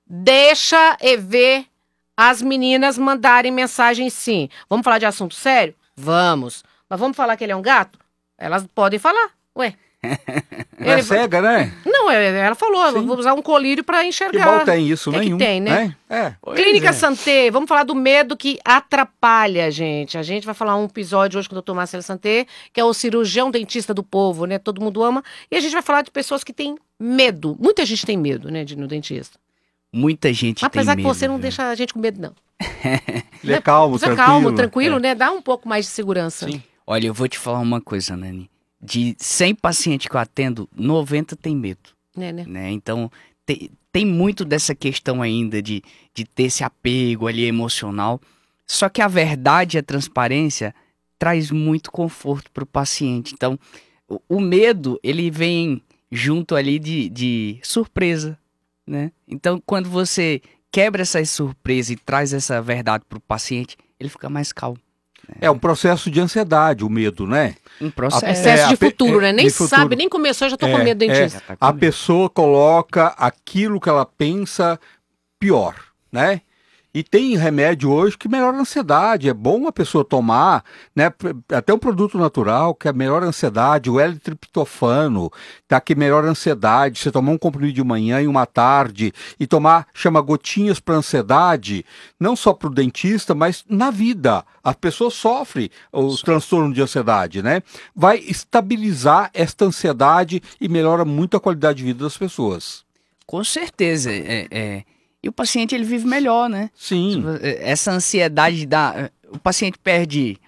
Deixa e ver as meninas mandarem mensagem sim. Vamos falar de assunto sério? Vamos. Mas vamos falar que ele é um gato? Elas podem falar, ué. Não é cega, né? Não, ela falou, eu vou usar um colírio pra enxergar. Que bom tem isso, nenhum. Que tem, né? Clínica Santé, vamos falar do medo que atrapalha a gente. A gente vai falar um episódio hoje com o Dr. Marcelo Santé, que é o cirurgião dentista do povo, né? Todo mundo ama. E a gente vai falar de pessoas que têm medo. Muita gente tem medo, né, de ir no dentista. Muita gente tem medo. Apesar que você não deixa a gente com medo, não. Ele é calmo, tranquilo. Calmo, tranquilo, né? Dá um pouco mais de segurança. Sim. Olha, eu vou te falar uma coisa, Nani. De 100 pacientes que eu atendo, 90 tem medo. Né? Então, tem muito dessa questão ainda de ter esse apego ali emocional. Só que a verdade e a transparência traz muito conforto para o paciente. Então, o medo, ele vem junto ali de surpresa. Né? Então, quando você quebra essa surpresa e traz essa verdade para o paciente, ele fica mais calmo. É um processo de ansiedade, o medo, né? Um processo. Excesso de futuro, né? Nem sabe, nem começou, já tô com medo do dentista. A pessoa coloca aquilo que ela pensa pior, né? E tem remédio hoje que melhora a ansiedade. É bom a pessoa tomar, né? Até um produto natural que melhora a ansiedade, o L-triptofano, tá, que melhora a ansiedade. Você tomar um comprimido de manhã e uma à tarde e chama gotinhas para ansiedade, não só para o dentista, mas na vida. A pessoa sofre o transtorno de ansiedade, né? Vai estabilizar esta ansiedade e melhora muito a qualidade de vida das pessoas. Com certeza, E o paciente, ele vive melhor, né? Sim. Essa ansiedade o paciente perde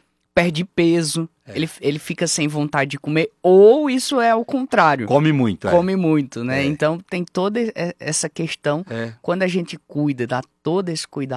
peso, ele fica sem vontade de comer, ou isso é o contrário. Come muito, Come muito, né? Então tem toda essa questão. Quando a gente cuida, dá todo esse cuidado,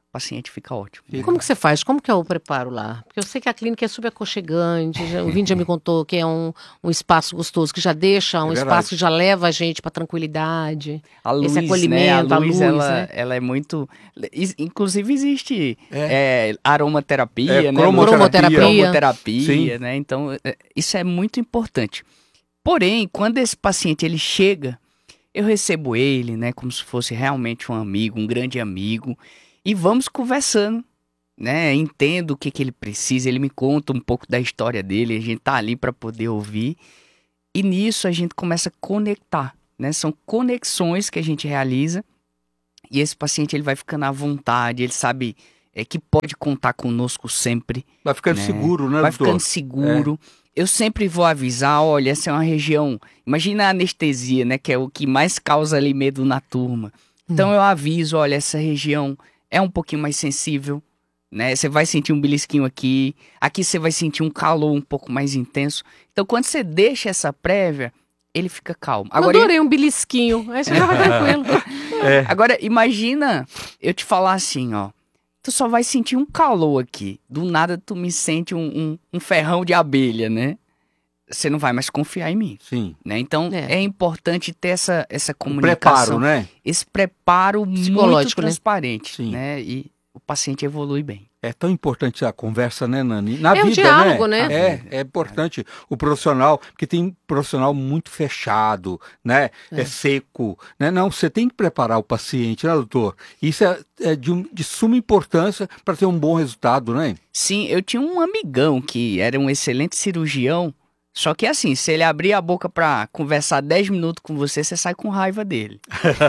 o paciente fica ótimo. E como que você faz? Como que é o preparo lá? Porque eu sei que a clínica é super aconchegante, o Vini já me contou que é um espaço gostoso, que já deixa um espaço que já leva a gente para tranquilidade, a luz, esse acolhimento, né? A luz, né? ela é muito... Inclusive existe aromaterapia, né? Cromoterapia, né? Então, isso é muito importante. Porém, quando esse paciente ele chega, eu recebo ele, né, como se fosse realmente um amigo, um grande amigo, e vamos conversando, né? Entendo o que ele precisa, ele me conta um pouco da história dele, a gente tá ali para poder ouvir, e nisso a gente começa a conectar, né? São conexões que a gente realiza, e esse paciente ele vai ficando à vontade, ele sabe que pode contar conosco sempre. Vai ficando seguro, né, Vai doutor? ficando seguro. Eu sempre vou avisar, olha, essa é uma região... Imagina a anestesia, né? Que é o que mais causa ali medo na turma. Então eu aviso, olha, essa região é um pouquinho mais sensível, né? Você vai sentir um belisquinho aqui. Aqui você vai sentir um calor um pouco mais intenso. Então quando você deixa essa prévia, ele fica calmo. Agora, eu adorei um belisquinho. Aí você já vai tranquilo. Agora, imagina eu te falar assim, ó. Tu só vai sentir um calor aqui. Do nada tu me sente um ferrão de abelha, né? Você não vai mais confiar em mim. Sim. Né? Então, é importante ter essa comunicação. Preparo, né? Esse preparo muito transparente. Sim. Né? E o paciente evolui bem. É tão importante a conversa, né, Nani? Na vida, um diálogo, né? É importante o profissional, porque tem profissional muito fechado, né? É seco, né? Não, você tem que preparar o paciente, né, doutor? Isso é de suma importância para ter um bom resultado, né? Sim, eu tinha um amigão que era um excelente cirurgião, só que assim, se ele abrir a boca para conversar 10 minutos com você, você sai com raiva dele.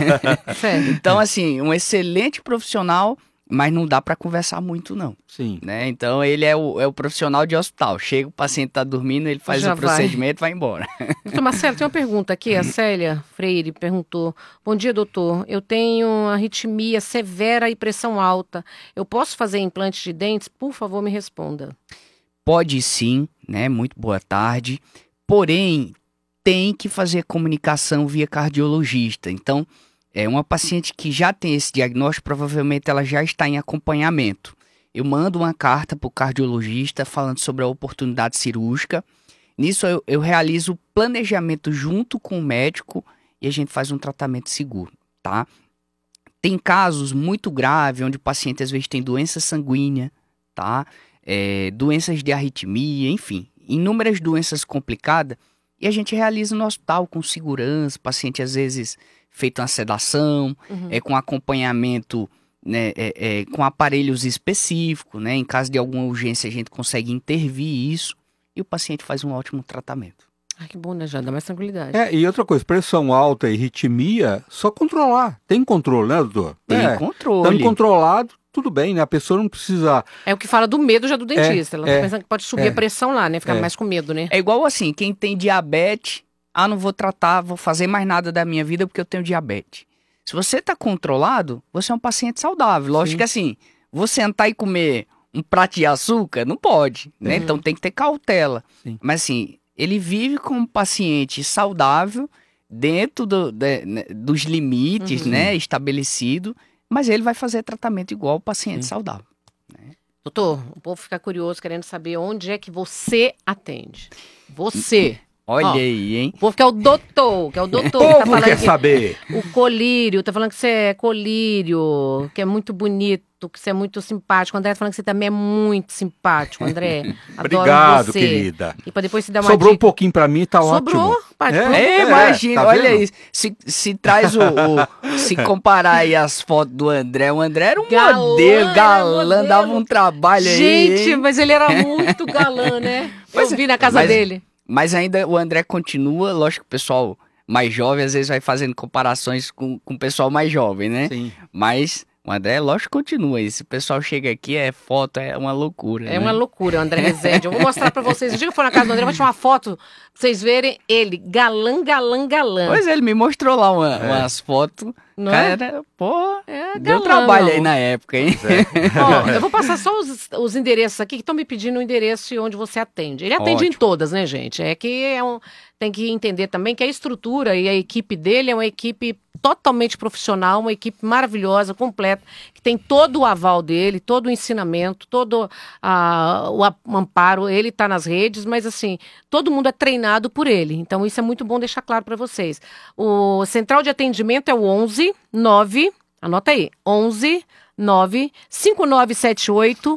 Então, assim, um excelente profissional, mas não dá para conversar muito, não. Sim. Né? Então, ele é o profissional de hospital. Chega, o paciente tá dormindo, ele faz o procedimento e vai embora. Doutor Marcelo, tem uma pergunta aqui. A Célia Freire perguntou. Bom dia, doutor. Eu tenho arritmia severa e pressão alta. Eu posso fazer implante de dentes? Por favor, me responda. Pode sim, né? Muito boa tarde. Porém, tem que fazer comunicação via cardiologista. Então, uma paciente que já tem esse diagnóstico, provavelmente ela já está em acompanhamento. Eu mando uma carta para o cardiologista falando sobre a oportunidade cirúrgica. Nisso eu realizo o planejamento junto com o médico e a gente faz um tratamento seguro, tá? Tem casos muito graves onde o paciente às vezes tem doença sanguínea, tá? Doenças de arritmia, enfim, inúmeras doenças complicadas, e a gente realiza no hospital com segurança, o paciente às vezes feito uma sedação, com acompanhamento, né, com aparelhos específicos, né? Em caso de alguma urgência a gente consegue intervir isso e o paciente faz um ótimo tratamento. Ah, que bom, né? Já dá mais tranquilidade. E outra coisa, pressão alta e arritmia, só controlar. Tem controle, né, doutor? Tem controle. Estando controlado, tudo bem, né? A pessoa não precisa... É o que fala do medo já do dentista. Ela tá pensando que pode subir a pressão lá, né? Ficar mais com medo, né? É igual assim, quem tem diabetes, não vou tratar, vou fazer mais nada da minha vida porque eu tenho diabetes. Se você tá controlado, você é um paciente saudável. Lógico que assim, vou sentar e comer um prato de açúcar, não pode, né? Então tem que ter cautela. Sim. Mas assim, ele vive como um paciente saudável, dentro dos limites, né, estabelecido, mas ele vai fazer tratamento igual o paciente saudável. Né? Doutor, o povo fica curioso, querendo saber onde é que você atende. Você. Olha aí, hein? O povo que é o doutor, O povo quer saber. O colírio, tá falando que você é colírio, que é muito bonito, que você é muito simpático. O André tá falando que você também é muito simpático, André. Obrigado, você. Querida. E pra depois se dar uma Sobrou dica. Um pouquinho pra mim, tá Sobrou, ótimo. Imagina, tá olha vendo? isso. Se traz se comparar aí as fotos do André, o André era um modelo, galã, dava um trabalho aí. Gente, mas ele era muito galã, né? Eu vi na casa dele. Mas ainda o André continua, lógico que o pessoal mais jovem às vezes vai fazendo comparações com o pessoal mais jovem, né? Sim. Mas o André, lógico, continua. E se o pessoal chega aqui, foto, é uma loucura. É uma loucura, o André Rezende. Eu vou mostrar pra vocês. O dia que eu for na casa do André, eu vou tirar uma foto pra vocês verem ele. Galã, galã, galã. Pois é, ele me mostrou lá umas fotos. Não cara, pô, deu trabalho aí na época, hein? Ó, eu vou passar só os endereços aqui, que estão me pedindo o endereço e onde você atende. Ele atende em todas, né, gente? É que tem que entender também que a estrutura e a equipe dele é uma equipe totalmente profissional, uma equipe maravilhosa, completa, que tem todo o aval dele, todo o ensinamento, todo o amparo. Ele está nas redes, mas assim, todo mundo é treinado por ele. Então isso é muito bom deixar claro para vocês. O central de atendimento é o 11 9, anota aí, 11 9 5978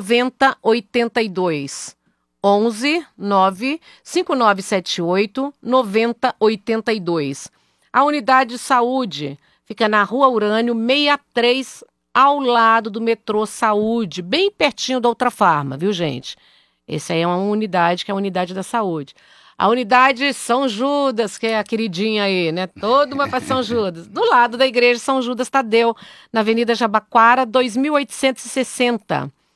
9082. 11 9 5978 9082. A unidade de saúde fica na Rua Urânio 63, ao lado do metrô Saúde, bem pertinho da Ultrafarma, viu, gente? Essa aí é uma unidade, que é a unidade da saúde. A unidade São Judas, que é a queridinha aí, né? Toda uma para São Judas. Do lado da igreja São Judas Tadeu, na Avenida Jabaquara, 2860.